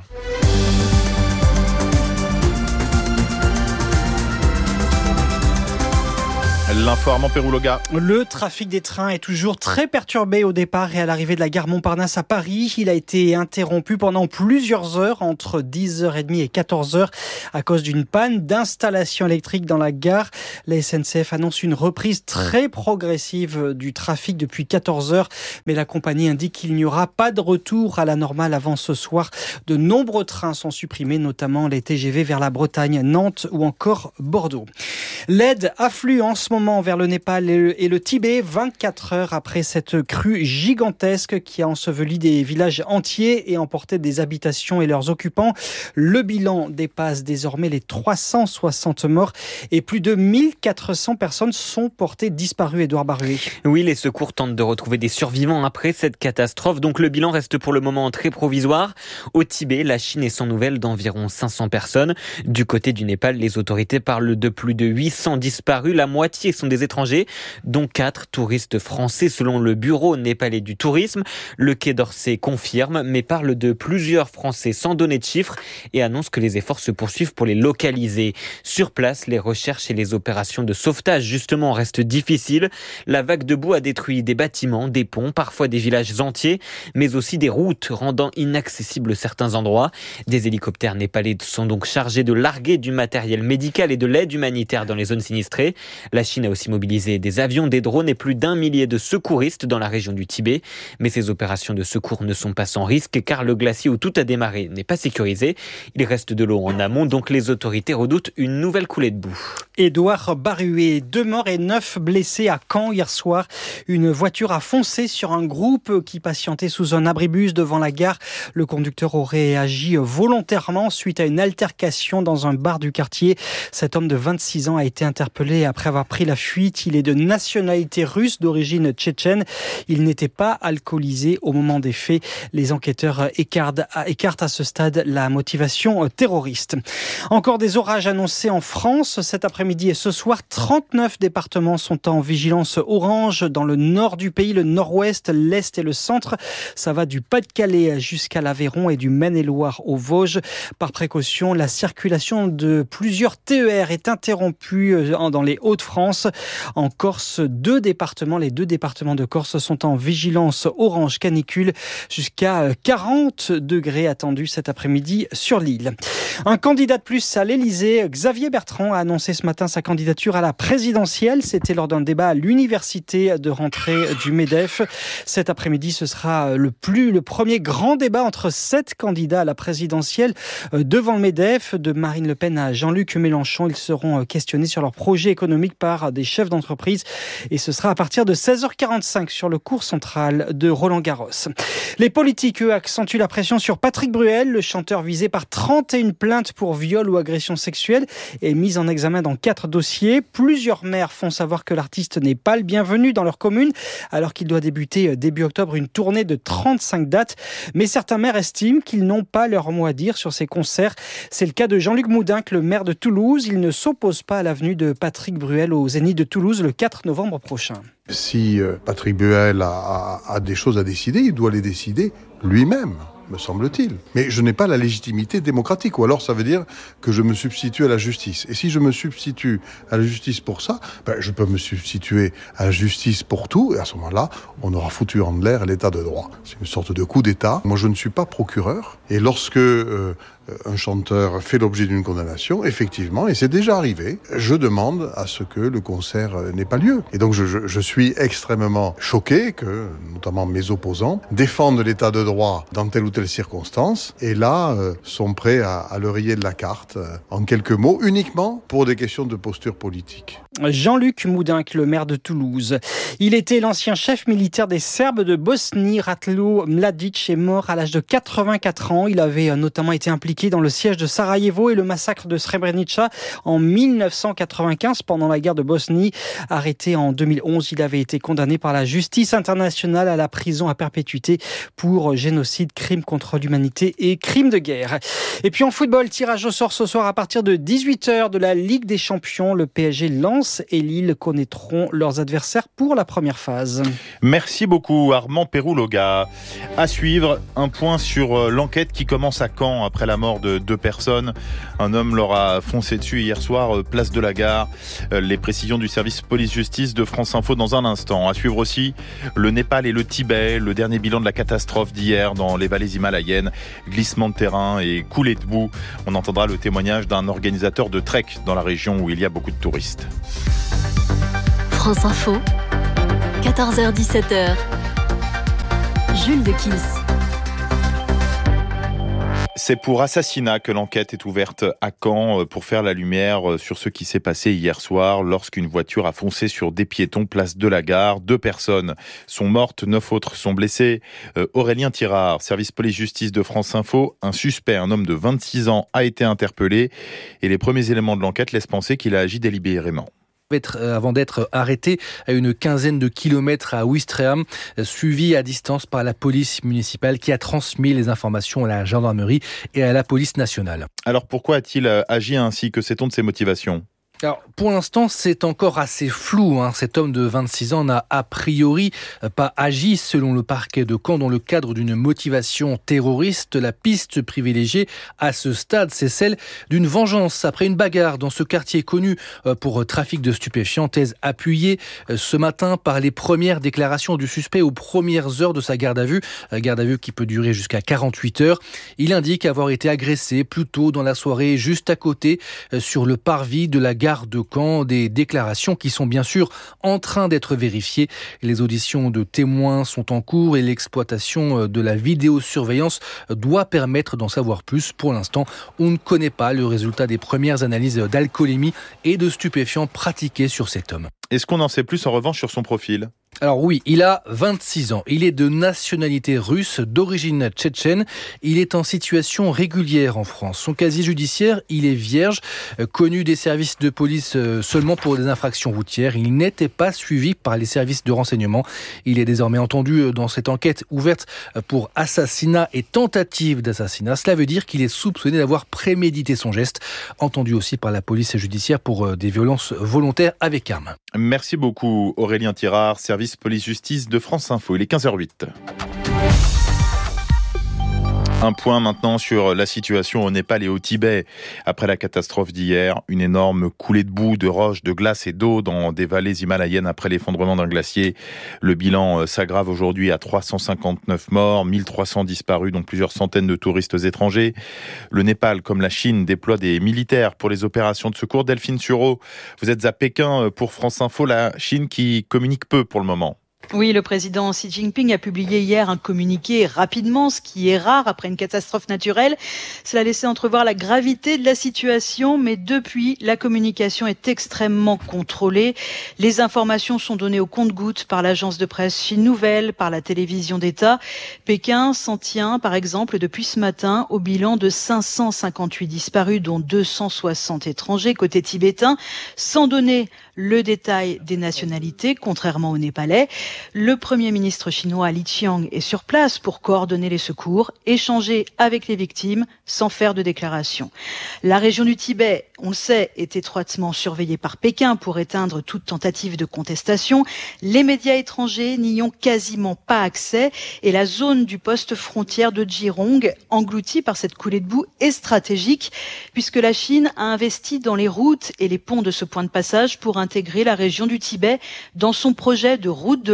L'info Armand Pérouloga. Le trafic des trains est toujours très perturbé au départ et à l'arrivée de la gare Montparnasse à Paris. Il a été interrompu pendant plusieurs heures, entre 10h30 et 14h, à cause d'une panne d'installation électrique dans la gare. La SNCF annonce une reprise très progressive du trafic depuis 14h, mais la compagnie indique qu'il n'y aura pas de retour à la normale avant ce soir. De nombreux trains sont supprimés, notamment les TGV vers la Bretagne, Nantes ou encore Bordeaux. L'aide afflue en ce moment vers le Népal et le Tibet, 24 heures après cette crue gigantesque qui a enseveli des villages entiers et emporté des habitations et leurs occupants. Le bilan dépasse désormais les 360 morts et plus de 1400 personnes sont portées disparues. Édouard Baruet. Oui, les secours tentent de retrouver des survivants après cette catastrophe. Donc le bilan reste pour le moment très provisoire. Au Tibet, la Chine est sans nouvelles d'environ 500 personnes. Du côté du Népal, les autorités parlent de plus de 800 disparus. La moitié sont des étrangers, dont 4 touristes français selon le bureau népalais du tourisme. Le Quai d'Orsay confirme, mais parle de plusieurs Français sans donner de chiffres et annonce que les efforts se poursuivent pour les localiser. Sur place, les recherches et les opérations de sauvetage justement restent difficiles. La vague de boue a détruit des bâtiments, des ponts, parfois des villages entiers, mais aussi des routes rendant inaccessibles certains endroits. Des hélicoptères népalais sont donc chargés de larguer du matériel médical et de l'aide humanitaire dans les zones sinistrées. La Chine a aussi mobilisé des avions, des drones et plus d'1 millier de secouristes dans la région du Tibet. Mais ces opérations de secours ne sont pas sans risque car le glacier où tout a démarré n'est pas sécurisé. Il reste de l'eau en amont, donc les autorités redoutent une nouvelle coulée de boue. Édouard Baruet, 2 morts et 9 blessés à Caen hier soir. Une voiture a foncé sur un groupe qui patientait sous un abribus devant la gare. Le conducteur aurait agi volontairement suite à une altercation dans un bar du quartier. Cet homme de 26 ans a été interpellé après avoir pris la fuite. Il est de nationalité russe d'origine tchétchène. Il n'était pas alcoolisé au moment des faits. Les enquêteurs écartent à ce stade la motivation terroriste. Encore des orages annoncés en France cet après-midi et ce soir. 39 départements sont en vigilance orange dans le nord du pays, le nord-ouest, l'est et le centre. Ça va du Pas-de-Calais jusqu'à l'Aveyron et du Maine-et-Loire aux Vosges. Par précaution, la circulation de plusieurs TER est interrompue dans les Hauts-de-France. En Corse, les 2 départements de Corse sont en vigilance orange canicule jusqu'à 40 degrés attendus cet après-midi sur l'île. Un candidat de plus à l'Élysée, Xavier Bertrand, a annoncé ce matin sa candidature à la présidentielle. C'était lors d'un débat à l'université de rentrée du MEDEF. Cet après-midi, ce sera le premier grand débat entre 7 candidats à la présidentielle devant le MEDEF. De Marine Le Pen à Jean-Luc Mélenchon, ils seront questionnés sur leur projet économique par des chefs d'entreprise. Et ce sera à partir de 16h45 sur le cours central de Roland-Garros. Les politiques, eux, accentuent la pression sur Patrick Bruel, le chanteur visé par 31 plaintes pour viol ou agression sexuelle et mis en examen dans 4 dossiers. Plusieurs maires font savoir que l'artiste n'est pas le bienvenu dans leur commune, alors qu'il doit débuter début octobre une tournée de 35 dates. Mais certains maires estiment qu'ils n'ont pas leur mot à dire sur ces concerts. C'est le cas de Jean-Luc Moudinque, le maire de Toulouse. Il ne s'oppose pas à la venue de Patrick Bruel au Zénith de Toulouse le 4 novembre prochain. Si Patrick Bruel a des choses à décider, il doit les décider lui-même, me semble-t-il. Mais je n'ai pas la légitimité démocratique, ou alors ça veut dire que je me substitue à la justice. Et si je me substitue à la justice pour ça, je peux me substituer à la justice pour tout, et à ce moment-là, on aura foutu en l'air l'état de droit. C'est une sorte de coup d'État. Moi, je ne suis pas procureur, et lorsque un chanteur fait l'objet d'une condamnation, effectivement, et c'est déjà arrivé, je demande à ce que le concert n'ait pas lieu. Et donc je suis extrêmement choqué que, notamment mes opposants, défendent l'état de droit dans telle ou telle circonstance, et là, sont prêts à le rayer de la carte, en quelques mots, uniquement pour des questions de posture politique. Jean-Luc Moudinque, le maire de Toulouse. Il était l'ancien chef militaire des Serbes de Bosnie. Ratko Mladic est mort à l'âge de 84 ans. Il avait notamment été impliqué dans le siège de Sarajevo et le massacre de Srebrenica en 1995 pendant la guerre de Bosnie. Arrêté en 2011, il avait été condamné par la justice internationale à la prison à perpétuité pour génocide, crime contre l'humanité et crime de guerre. Et puis en football, tirage au sort ce soir à partir de 18h de la Ligue des Champions. Le PSG, Lens et Lille connaîtront leurs adversaires pour la première phase. Merci beaucoup Armand Pérouloga. À suivre, un point sur l'enquête qui commence à Caen après la mort de 2 personnes. Un homme leur a foncé dessus hier soir, place de la Gare. Les précisions du service police-justice de France Info dans un instant. À suivre aussi le Népal et le Tibet, le dernier bilan de la catastrophe d'hier dans les vallées himalayennes. Glissement de terrain et coulée de boue. On entendra le témoignage d'un organisateur de trek dans la région où il y a beaucoup de touristes. France Info, 14h-17h, Jules de Kiss. C'est pour assassinat que l'enquête est ouverte à Caen pour faire la lumière sur ce qui s'est passé hier soir lorsqu'une voiture a foncé sur des piétons place de la Gare. 2 personnes sont mortes, 9 autres sont blessées. Aurélien Tirard, service police-justice de France Info, un suspect, un homme de 26 ans, a été interpellé et les premiers éléments de l'enquête laissent penser qu'il a agi délibérément. Avant d'être arrêté à une quinzaine de kilomètres à Ouistreham, suivi à distance par la police municipale qui a transmis les informations à la gendarmerie et à la police nationale. Alors pourquoi a-t-il agi ainsi? Que sait-on de ses motivations? Alors, pour l'instant, c'est encore assez flou. Cet homme de 26 ans n'a a priori pas agi, selon le parquet de Caen, dans le cadre d'une motivation terroriste. La piste privilégiée à ce stade, c'est celle d'une vengeance après une bagarre dans ce quartier connu pour trafic de stupéfiants. Thèse appuyée ce matin par les premières déclarations du suspect aux premières heures de sa garde à vue qui peut durer jusqu'à 48 heures. Il indique avoir été agressé plus tôt dans la soirée, juste à côté, sur le parvis de la gare de Caen, des déclarations qui sont bien sûr en train d'être vérifiées. Les auditions de témoins sont en cours et l'exploitation de la vidéosurveillance doit permettre d'en savoir plus. Pour l'instant, on ne connaît pas le résultat des premières analyses d'alcoolémie et de stupéfiants pratiquées sur cet homme. Est-ce qu'on en sait plus en revanche sur son profil ? Alors oui, il a 26 ans. Il est de nationalité russe, d'origine tchétchène. Il est en situation régulière en France. Son casier judiciaire, il est vierge, connu des services de police seulement pour des infractions routières. Il n'était pas suivi par les services de renseignement. Il est désormais entendu dans cette enquête ouverte pour assassinat et tentative d'assassinat. Cela veut dire qu'il est soupçonné d'avoir prémédité son geste, entendu aussi par la police judiciaire pour des violences volontaires avec arme. Merci beaucoup Aurélien Tirard, service police-justice de France Info. Il est 15h08. Un point maintenant sur la situation au Népal et au Tibet. Après la catastrophe d'hier, une énorme coulée de boue, de roches, de glace et d'eau dans des vallées himalayennes après l'effondrement d'un glacier. Le bilan s'aggrave aujourd'hui à 359 morts, 1300 disparus, dont plusieurs centaines de touristes étrangers. Le Népal, comme la Chine, déploie des militaires pour les opérations de secours. Delphine Sureau, vous êtes à Pékin pour France Info, la Chine qui communique peu pour le moment. Oui, le président Xi Jinping a publié hier un communiqué rapidement, ce qui est rare après une catastrophe naturelle. Cela laissait entrevoir la gravité de la situation, mais depuis, la communication est extrêmement contrôlée. Les informations sont données au compte-gouttes par l'agence de presse Chine Nouvelle, par la télévision d'État. Pékin s'en tient, par exemple, depuis ce matin, au bilan de 558 disparus, dont 260 étrangers côté tibétain, sans donner le détail des nationalités, contrairement aux Népalais. Le Premier ministre chinois Li Qiang est sur place pour coordonner les secours, échanger avec les victimes sans faire de déclaration. La région du Tibet, on le sait, est étroitement surveillée par Pékin pour éteindre toute tentative de contestation. Les médias étrangers n'y ont quasiment pas accès et la zone du poste frontière de Jirong, engloutie par cette coulée de boue, est stratégique puisque la Chine a investi dans les routes et les ponts de ce point de passage pour intégrer la région du Tibet dans son projet de route de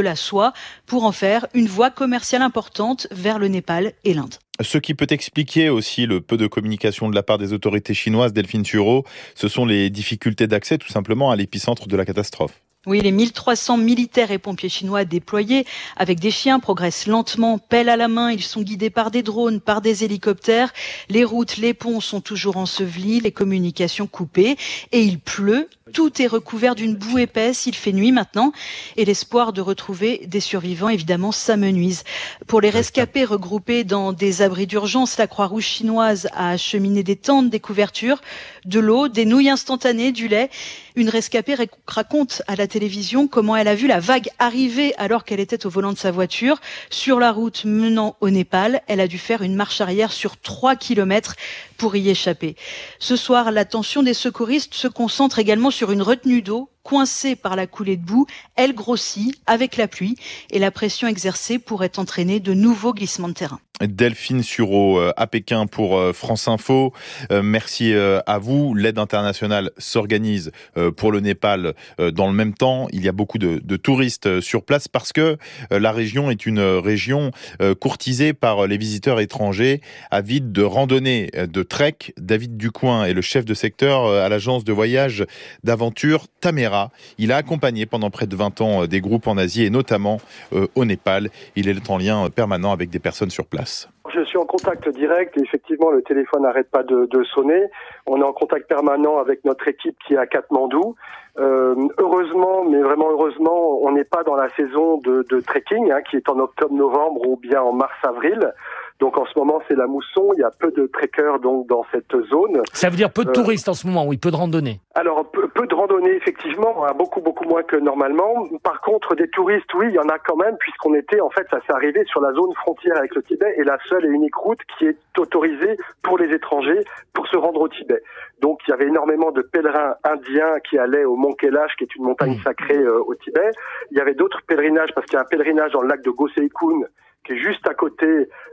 la soie pour en faire une voie commerciale importante vers le Népal et l'Inde. Ce qui peut expliquer aussi le peu de communication de la part des autorités chinoises, Delphine Tureau, ce sont les difficultés d'accès tout simplement à l'épicentre de la catastrophe. Oui, les 1300 militaires et pompiers chinois déployés avec des chiens progressent lentement, pelle à la main. Ils sont guidés par des drones, par des hélicoptères. Les routes, les ponts sont toujours ensevelis, les communications coupées. Et il pleut. Tout est recouvert d'une boue épaisse. Il fait nuit maintenant. Et l'espoir de retrouver des survivants, évidemment, s'amenuise. Pour les rescapés regroupés dans des abris d'urgence, la Croix-Rouge chinoise a acheminé des tentes, des couvertures, de l'eau, des nouilles instantanées, du lait. Une rescapée raconte à la télévision comment elle a vu la vague arriver alors qu'elle était au volant de sa voiture. Sur la route menant au Népal, elle a dû faire une marche arrière sur 3 kilomètres pour y échapper. Ce soir, l'attention des secouristes se concentre également sur une retenue d'eau coincée par la coulée de boue. Elle grossit avec la pluie et la pression exercée pourrait entraîner de nouveaux glissements de terrain. Delphine Tureau à Pékin pour France Info. Merci à vous. L'aide internationale s'organise pour le Népal dans le même temps. Il y a beaucoup de touristes sur place parce que la région est une région courtisée par les visiteurs étrangers avides de randonnée, de trek. David Ducoing est le chef de secteur à l'agence de voyage d'aventure Tamera. Il a accompagné pendant près de 20 ans des groupes en Asie et notamment au Népal. Il est en lien permanent avec des personnes sur place. Je suis en contact direct et effectivement le téléphone n'arrête pas de sonner. On est en contact permanent avec notre équipe qui est à Katmandou. Heureusement, mais vraiment heureusement, on n'est pas dans la saison de trekking qui est en octobre-novembre ou bien en mars-avril. Donc en ce moment, c'est la mousson. Il y a peu de trekkers donc dans cette zone. Ça veut dire peu de touristes en ce moment, oui, peu de randonnées. Alors peu de randonnées effectivement, beaucoup moins que normalement. Par contre, des touristes, oui, il y en a quand même, puisqu'on était en fait, ça s'est arrivé sur la zone frontière avec le Tibet et la seule et unique route qui est autorisée pour les étrangers pour se rendre au Tibet. Donc il y avait énormément de pèlerins indiens qui allaient au Mont Kailash, qui est une montagne sacrée au Tibet. Il y avait d'autres pèlerinages parce qu'il y a un pèlerinage dans le lac de Goseikun qui est juste à côté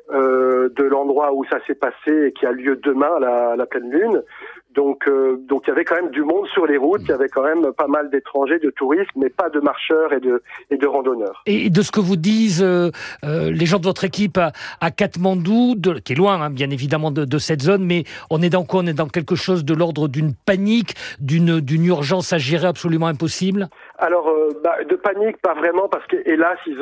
de l'endroit où ça s'est passé et qui a lieu demain, la pleine lune. Donc il y avait quand même du monde sur les routes, il y avait quand même pas mal d'étrangers, de touristes, mais pas de marcheurs et de randonneurs. Et de ce que vous disent les gens de votre équipe à Katmandou, qui est loin bien évidemment de cette zone, mais on est dans quoi ? On est dans quelque chose de l'ordre d'une panique, d'une urgence à gérer absolument impossible ? Alors de panique pas vraiment parce que hélas ils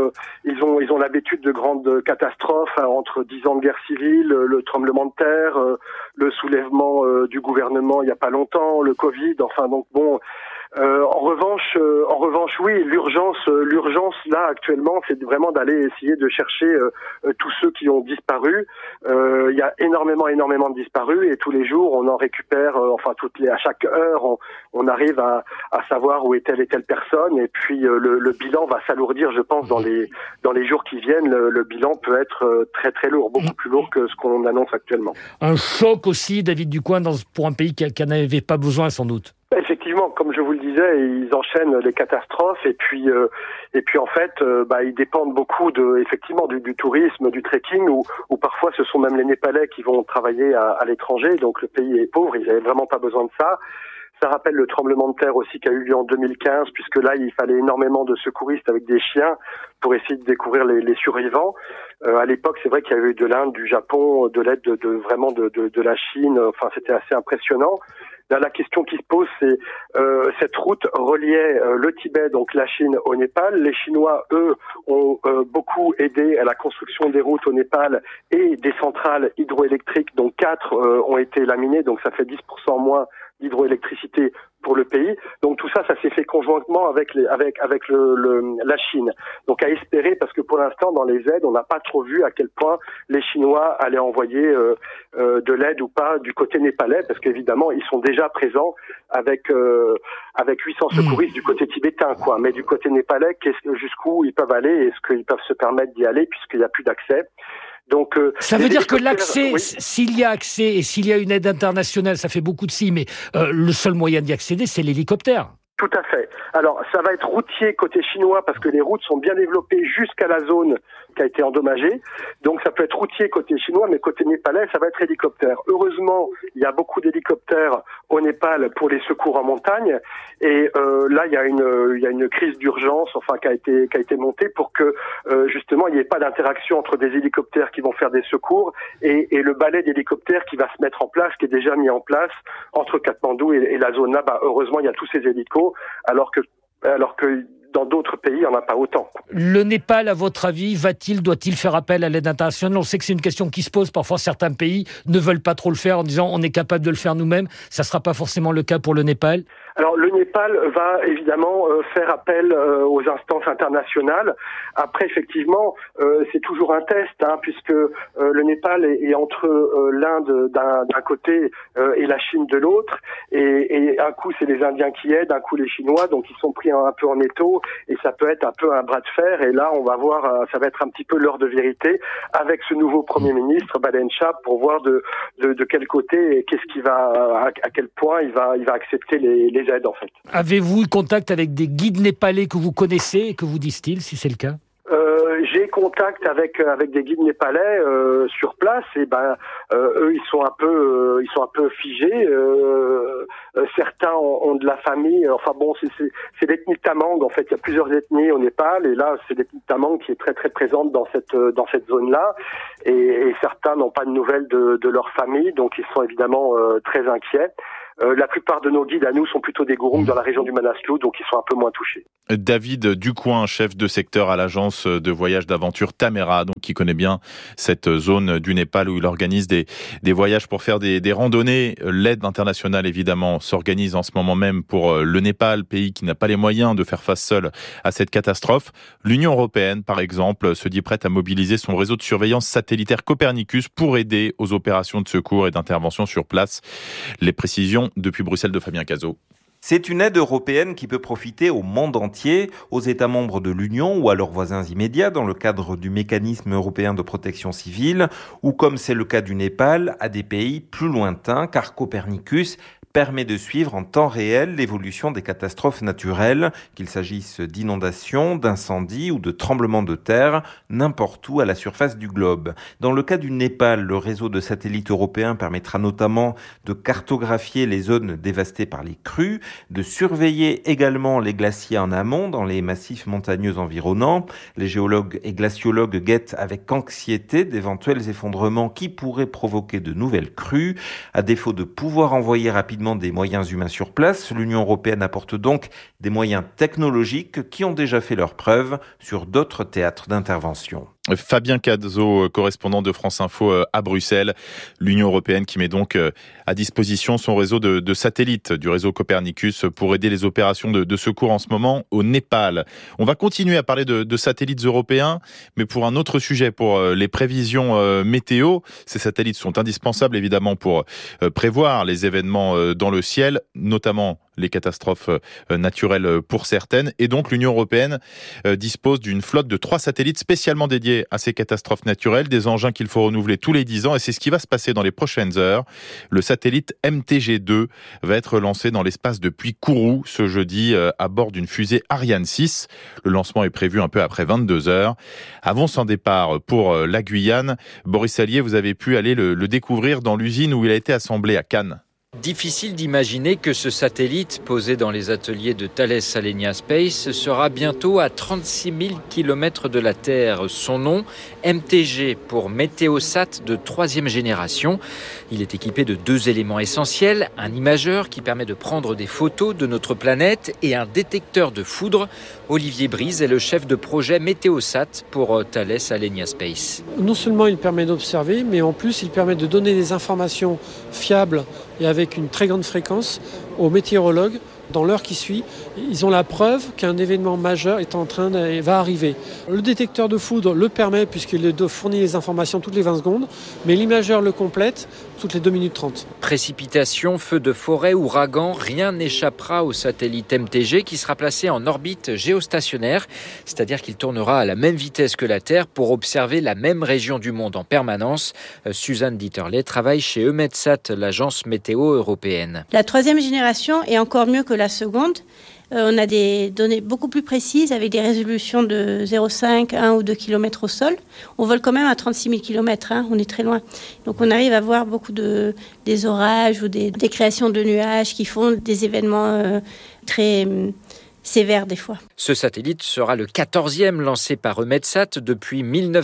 ont l'habitude de grandes catastrophes entre 10 ans de guerre civile, le tremblement de terre, le soulèvement du gouvernement il y a pas longtemps, le Covid, enfin donc bon. En revanche, oui, l'urgence là actuellement, c'est vraiment d'aller essayer de chercher tous ceux qui ont disparu. Il y a énormément de disparus et tous les jours on en récupère, à chaque heure, on arrive à savoir où est telle et telle personne. Et puis le bilan va s'alourdir, je pense, dans les jours qui viennent. Le bilan peut être très très lourd, beaucoup plus lourd que ce qu'on annonce actuellement. Un choc aussi, David Ducoing, pour un pays qui n'avait pas besoin sans doute. Effectivement, comme je vous le disais, ils enchaînent les catastrophes et puis en fait, ils dépendent beaucoup effectivement du tourisme, du trekking ou parfois ce sont même les Népalais qui vont travailler à l'étranger. Donc le pays est pauvre, ils n'avaient vraiment pas besoin de ça. Ça rappelle le tremblement de terre aussi qui a eu lieu en 2015, puisque là, il fallait énormément de secouristes avec des chiens pour essayer de découvrir les survivants. À l'époque, c'est vrai qu'il y avait eu de l'Inde, du Japon, de l'aide de la Chine. Enfin, c'était assez impressionnant. Là, la question qui se pose, c'est cette route reliait le Tibet, donc la Chine, au Népal. Les Chinois, eux, ont beaucoup aidé à la construction des routes au Népal et des centrales hydroélectriques, dont 4 ont été laminées, donc ça fait 10% moins d'hydroélectricité pour le pays. Donc tout ça s'est fait conjointement avec la Chine. Donc à espérer, parce que pour l'instant dans les aides, on n'a pas trop vu à quel point les Chinois allaient envoyer de l'aide ou pas du côté népalais, parce qu'évidemment ils sont déjà présents avec 800 secouristes du côté tibétain, quoi. Mais du côté népalais, jusqu'où ils peuvent aller, est-ce qu'ils peuvent se permettre d'y aller puisqu'il n'y a plus d'accès? Donc, ça veut dire que l'accès, oui. S'il y a accès et s'il y a une aide internationale, ça fait beaucoup de si, mais le seul moyen d'y accéder, c'est l'hélicoptère. Tout à fait. Alors, ça va être routier côté chinois parce que les routes sont bien développées jusqu'à la zone qui a été endommagé. Donc ça peut être routier côté chinois, mais côté népalais, ça va être hélicoptère. Heureusement, il y a beaucoup d'hélicoptères au Népal pour les secours en montagne. Et là, il y a une crise d'urgence, qui a été montée pour que justement il n'y ait pas d'interaction entre des hélicoptères qui vont faire des secours et le balai d'hélicoptères qui va se mettre en place, qui est déjà mis en place entre Katmandou et la zone là. Heureusement, il y a tous ces hélicos, alors que dans d'autres pays, il n'y en a pas autant. Le Népal, à votre avis, doit-il faire appel à l'aide internationale ? On sait que c'est une question qui se pose. Parfois, certains pays ne veulent pas trop le faire en disant on est capable de le faire nous-mêmes. Ça ne sera pas forcément le cas pour le Népal. Alors le Népal va évidemment faire appel aux instances internationales. Après, effectivement, c'est toujours un test, puisque le Népal est entre l'Inde d'un côté et la Chine de l'autre. Et un coup, c'est les Indiens qui aident, un coup les Chinois, donc ils sont pris un peu en étau. Et ça peut être un peu un bras de fer. Et là, on va voir, ça va être un petit peu l'heure de vérité avec ce nouveau Premier ministre, Balen Shah, pour voir de quel côté et qu'est-ce qu'il va, à quel point il va accepter les aides, en fait. Avez-vous eu contact avec des guides népalais que vous connaissez et que vous disent-ils, si c'est le cas ? J'ai contact avec des guides népalais sur place et eux ils sont un peu figés. Certains ont de la famille. C'est l'ethnie Tamang, en fait. Il y a plusieurs ethnies au Népal et là c'est l'ethnie Tamang qui est très très présente dans cette zone-là et certains n'ont pas de nouvelles de leur famille, donc ils sont évidemment très inquiets. La plupart de nos guides à nous sont plutôt des gourous dans la région du Manaslu, donc ils sont un peu moins touchés. David Ducoin, chef de secteur à l'agence de voyage d'aventure Tamera, donc qui connaît bien cette zone du Népal où il organise des voyages pour faire des randonnées. L'aide internationale, évidemment, s'organise en ce moment même pour le Népal, pays qui n'a pas les moyens de faire face seul à cette catastrophe. L'Union européenne, par exemple, se dit prête à mobiliser son réseau de surveillance satellitaire Copernicus pour aider aux opérations de secours et d'intervention sur place. Les précisions depuis Bruxelles de Fabien Cazot. C'est une aide européenne qui peut profiter au monde entier, aux États membres de l'Union ou à leurs voisins immédiats dans le cadre du mécanisme européen de protection civile, ou comme c'est le cas du Népal, à des pays plus lointains, car Copernicus permet de suivre en temps réel l'évolution des catastrophes naturelles, qu'il s'agisse d'inondations, d'incendies ou de tremblements de terre, n'importe où à la surface du globe. Dans le cas du Népal, le réseau de satellites européens permettra notamment de cartographier les zones dévastées par les crues, de surveiller également les glaciers en amont dans les massifs montagneux environnants. Les géologues et glaciologues guettent avec anxiété d'éventuels effondrements qui pourraient provoquer de nouvelles crues. À défaut de pouvoir envoyer rapidement des moyens humains sur place, l'Union européenne apporte donc des moyens technologiques qui ont déjà fait leurs preuves sur d'autres théâtres d'intervention. Fabien Cazot, correspondant de France Info à Bruxelles. L'Union européenne qui met donc à disposition son réseau de satellites du réseau Copernicus pour aider les opérations de secours en ce moment au Népal. On va continuer à parler de satellites européens, mais pour un autre sujet, pour les prévisions météo. Ces satellites sont indispensables évidemment pour prévoir les événements dans le ciel, notamment les catastrophes naturelles pour certaines. Et donc l'Union européenne dispose d'une flotte de 3 satellites spécialement dédiés à ces catastrophes naturelles, des engins qu'il faut renouveler tous les 10 ans. Et c'est ce qui va se passer dans les prochaines heures. Le satellite MTG2 va être lancé dans l'espace depuis Kourou ce jeudi à bord d'une fusée Ariane 6. Le lancement est prévu un peu après 22 heures. Avant son départ pour la Guyane, Boris Allier, vous avez pu aller le découvrir dans l'usine où il a été assemblé à Cannes. Difficile d'imaginer que ce satellite, posé dans les ateliers de Thales Alenia Space, sera bientôt à 36 000 km de la Terre. Son nom, MTG, pour Météosat de 3e génération. Il est équipé de 2 éléments essentiels, un imageur qui permet de prendre des photos de notre planète et un détecteur de foudre. Olivier Brise est le chef de projet Météosat pour Thales Alenia Space. Non seulement il permet d'observer, mais en plus il permet de donner des informations fiables et avec une très grande fréquence aux météorologues dans l'heure qui suit. Ils ont la preuve qu'un événement majeur va arriver. Le détecteur de foudre le permet puisqu'il fournit les informations toutes les 20 secondes, mais l'imageur le complète toutes les 2 minutes 30. Précipitations, feux de forêt, ouragans, rien n'échappera au satellite MTG qui sera placé en orbite géostationnaire, c'est-à-dire qu'il tournera à la même vitesse que la Terre pour observer la même région du monde en permanence. Suzanne Dieterle travaille chez EUMETSAT, l'agence météo européenne. La 3e génération est encore mieux que la seconde. On a des données beaucoup plus précises avec des résolutions de 0,5, 1 ou 2 km au sol. On vole quand même à 36 000 km, on est très loin. Donc on arrive à voir beaucoup des orages ou des créations de nuages qui font des événements très sévère des fois. Ce satellite sera le 14e lancé par EUMETSAT depuis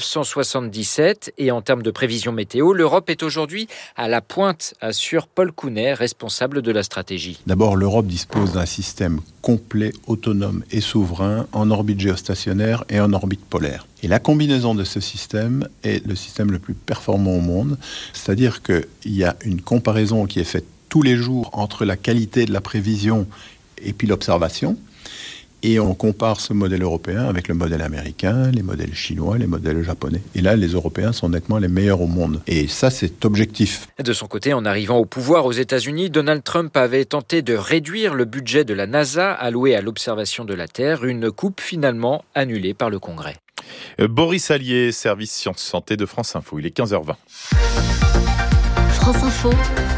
1977 et en termes de prévision météo, l'Europe est aujourd'hui à la pointe, assure Paul Counet, responsable de la stratégie. D'abord, l'Europe dispose d'un système complet, autonome et souverain en orbite géostationnaire et en orbite polaire. Et la combinaison de ce système est le système le plus performant au monde, c'est-à-dire qu'il y a une comparaison qui est faite tous les jours entre la qualité de la prévision et puis l'observation. Et on compare ce modèle européen avec le modèle américain, les modèles chinois, les modèles japonais. Et là, les Européens sont nettement les meilleurs au monde. Et ça, c'est objectif. De son côté, en arrivant au pouvoir aux États-Unis, Donald Trump avait tenté de réduire le budget de la NASA alloué à l'observation de la Terre, une coupe finalement annulée par le Congrès. Boris Allier, service Sciences Santé de France Info. Il est 15h20. France Info,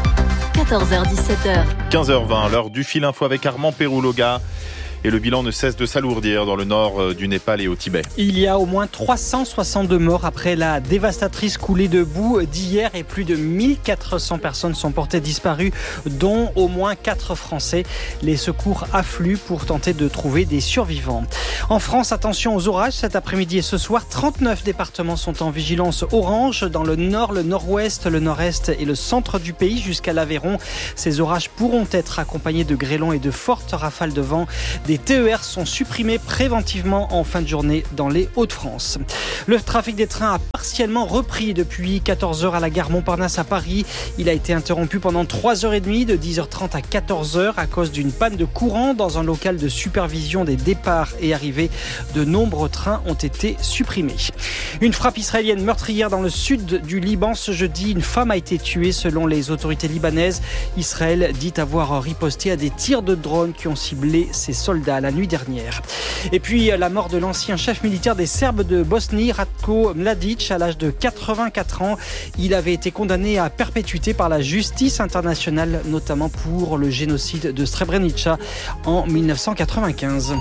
14h-17h. 15h20, l'heure du fil info avec Armand Pérouloga. Et le bilan ne cesse de s'alourdir dans le nord du Népal et au Tibet. Il y a au moins 362 morts après la dévastatrice coulée de boue d'hier et plus de 1400 personnes sont portées disparues, dont au moins 4 Français. Les secours affluent pour tenter de trouver des survivants. En France, attention aux orages cet après-midi et ce soir. 39 départements sont en vigilance orange dans le nord, le nord-ouest, le nord-est et le centre du pays jusqu'à l'Aveyron. Ces orages pourront être accompagnés de grêlons et de fortes rafales de vent. Des TER sont supprimés préventivement en fin de journée dans les Hauts-de-France. Le trafic des trains a partiellement repris depuis 14h à la gare Montparnasse à Paris. Il a été interrompu pendant 3h30 de 10h30 à 14h à cause d'une panne de courant dans un local de supervision des départs et arrivées. De nombreux trains ont été supprimés. Une frappe israélienne meurtrière dans le sud du Liban ce jeudi. Une femme a été tuée selon les autorités libanaises. Israël dit avoir riposté à des tirs de drone qui ont ciblé ses soldats la nuit dernière. Et puis la mort de l'ancien chef militaire des Serbes de Bosnie, Ratko Mladic, à l'âge de 84 ans. Il avait été condamné à perpétuité par la justice internationale, notamment pour le génocide de Srebrenica en 1995.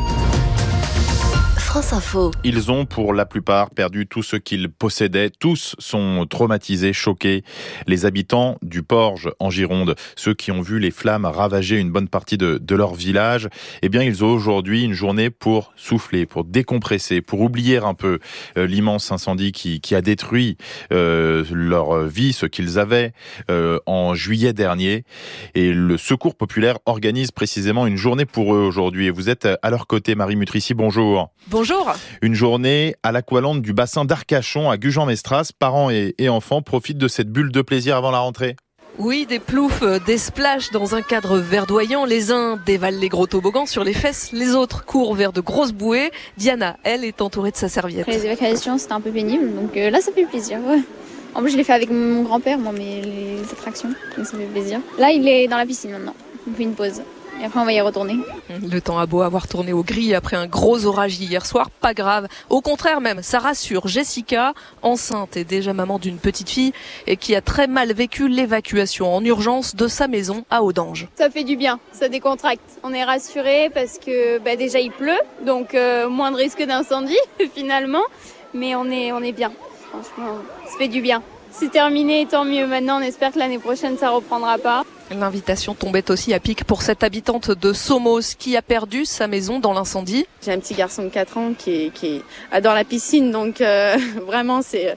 France Info. Ils ont pour la plupart perdu tout ce qu'ils possédaient. Tous sont traumatisés, choqués. Les habitants du Porge en Gironde, ceux qui ont vu les flammes ravager une bonne partie de leur village, eh bien ils ont aujourd'hui une journée pour souffler, pour décompresser, pour oublier un peu l'immense incendie qui a détruit leur vie, ce qu'ils avaient en juillet dernier. Et le Secours populaire organise précisément une journée pour eux aujourd'hui. Et vous êtes à leur côté, Marie Mutrici, bonjour. Bonjour. Une journée à l'aqualande du bassin d'Arcachon à Gujan-Mestras. Parents et enfants profitent de cette bulle de plaisir avant la rentrée. Oui, des ploufs, des splashs dans un cadre verdoyant. Les uns dévalent les gros toboggans sur les fesses, les autres courent vers de grosses bouées. Diana, elle, est entourée de sa serviette. Les évacuations, c'était un peu pénible, donc là, ça fait plaisir. Ouais. En plus, je l'ai fait avec mon grand-père, moi, mais les attractions, donc ça fait plaisir. Là, il est dans la piscine maintenant. On fait une pause. Et après, on va y retourner. Le temps a beau avoir tourné au gris après un gros orage hier soir, pas grave. Au contraire même, ça rassure Jessica, enceinte et déjà maman d'une petite fille, et qui a très mal vécu l'évacuation en urgence de sa maison à Audange. Ça fait du bien, ça décontracte. On est rassurés parce que déjà il pleut, donc moins de risque d'incendie finalement. Mais on est bien, franchement, ça fait du bien. C'est terminé, tant mieux. Maintenant, on espère que l'année prochaine, ça reprendra pas. L'invitation tombait aussi à pic pour cette habitante de Somos qui a perdu sa maison dans l'incendie. J'ai un petit garçon de 4 ans qui adore la piscine, donc vraiment c'est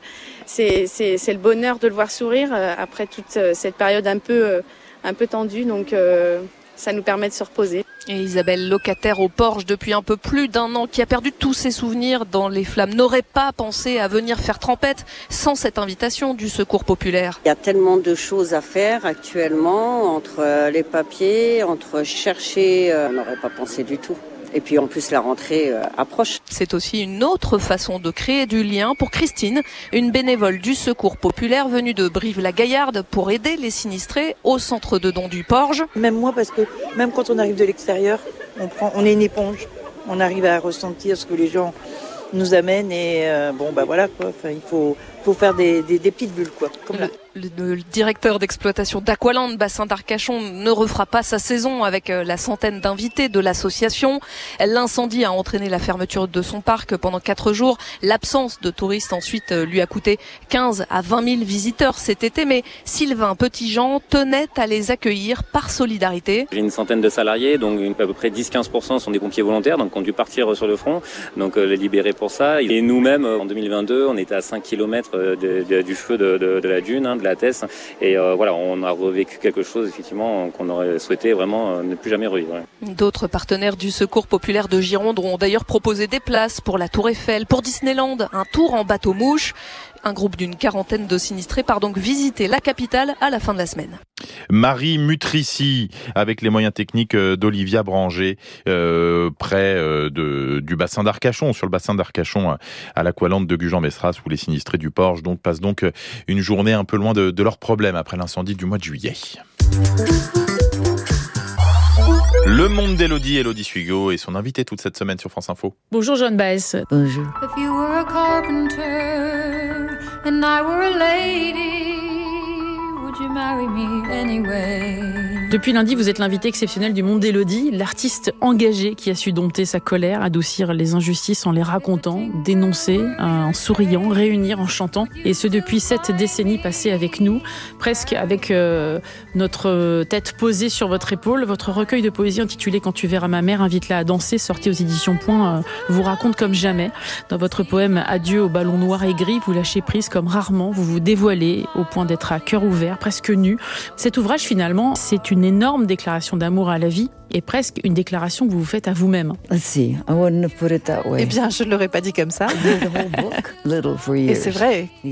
le bonheur de le voir sourire après toute cette période un peu tendue, donc ça nous permet de se reposer. Et Isabelle, locataire au Porge depuis un peu plus d'1 an, qui a perdu tous ses souvenirs dans les flammes, n'aurait pas pensé à venir faire trempette sans cette invitation du Secours populaire. Il y a tellement de choses à faire actuellement, entre les papiers, entre chercher, on n'aurait pas pensé du tout. Et puis en plus la rentrée approche. C'est aussi une autre façon de créer du lien pour Christine, une bénévole du Secours populaire venue de Brive-la-Gaillarde pour aider les sinistrés au centre de dons du Porge. Même moi, parce que même quand on arrive de l'extérieur, on est une éponge. On arrive à ressentir ce que les gens nous amènent et voilà quoi. Enfin, il faut pour faire des petites bulles, quoi. Comme là. Le directeur d'exploitation d'Aqualand, bassin d'Arcachon, ne refera pas sa saison avec la centaine d'invités de l'association. L'incendie a entraîné la fermeture de son parc pendant 4 jours. L'absence de touristes ensuite lui a coûté 15 à 20 000 visiteurs cet été. Mais Sylvain Petitjean tenait à les accueillir par solidarité. J'ai une centaine de salariés, donc à peu près 10-15% sont des pompiers volontaires, donc ont dû partir sur le front, donc les libérer pour ça. Et nous-mêmes, en 2022, on était à 5 km du feu de la dune, de la Tesse, et voilà, on a revécu quelque chose effectivement qu'on aurait souhaité vraiment ne plus jamais revivre. D'autres partenaires du Secours populaire de Gironde ont d'ailleurs proposé des places pour la Tour Eiffel, pour Disneyland, un tour en bateau-mouche. Un groupe d'une quarantaine de sinistrés part donc visiter la capitale à la fin de la semaine. Marie Mutrici, avec les moyens techniques d'Olivia Branger, près du bassin d'Arcachon, sur le bassin d'Arcachon, à l'Aqualand de Gujan-Mestras, où les sinistrés du Porge passent donc une journée un peu loin de leurs problèmes après l'incendie du mois de juillet. Le monde d'Élodie, Élodie Sugo et son invité toute cette semaine sur France Info. Bonjour Joan Baez. Bonjour. If you were a carpenter and I were a lady, would you marry me anyway? Depuis lundi, vous êtes l'invité exceptionnel du monde d'Élodie, l'artiste engagé qui a su dompter sa colère, adoucir les injustices en les racontant, dénoncer en souriant, réunir en chantant. Et ce depuis 7 décennies passées avec nous, presque avec notre tête posée sur votre épaule. Votre recueil de poésie intitulé « Quand tu verras ma mère, invite-la à danser », sorti aux éditions Point, vous raconte comme jamais. Dans votre poème « Adieu au ballon noir et gris », vous lâchez prise comme rarement, vous vous dévoilez au point d'être à cœur ouvert, presque nu. Cet ouvrage, finalement, c'est une énorme déclaration d'amour à la vie et presque une déclaration que vous vous faites à vous-même. I wouldn't have put it that way. Eh bien, je ne l'aurais pas dit comme ça. Little for years. Et c'est vrai.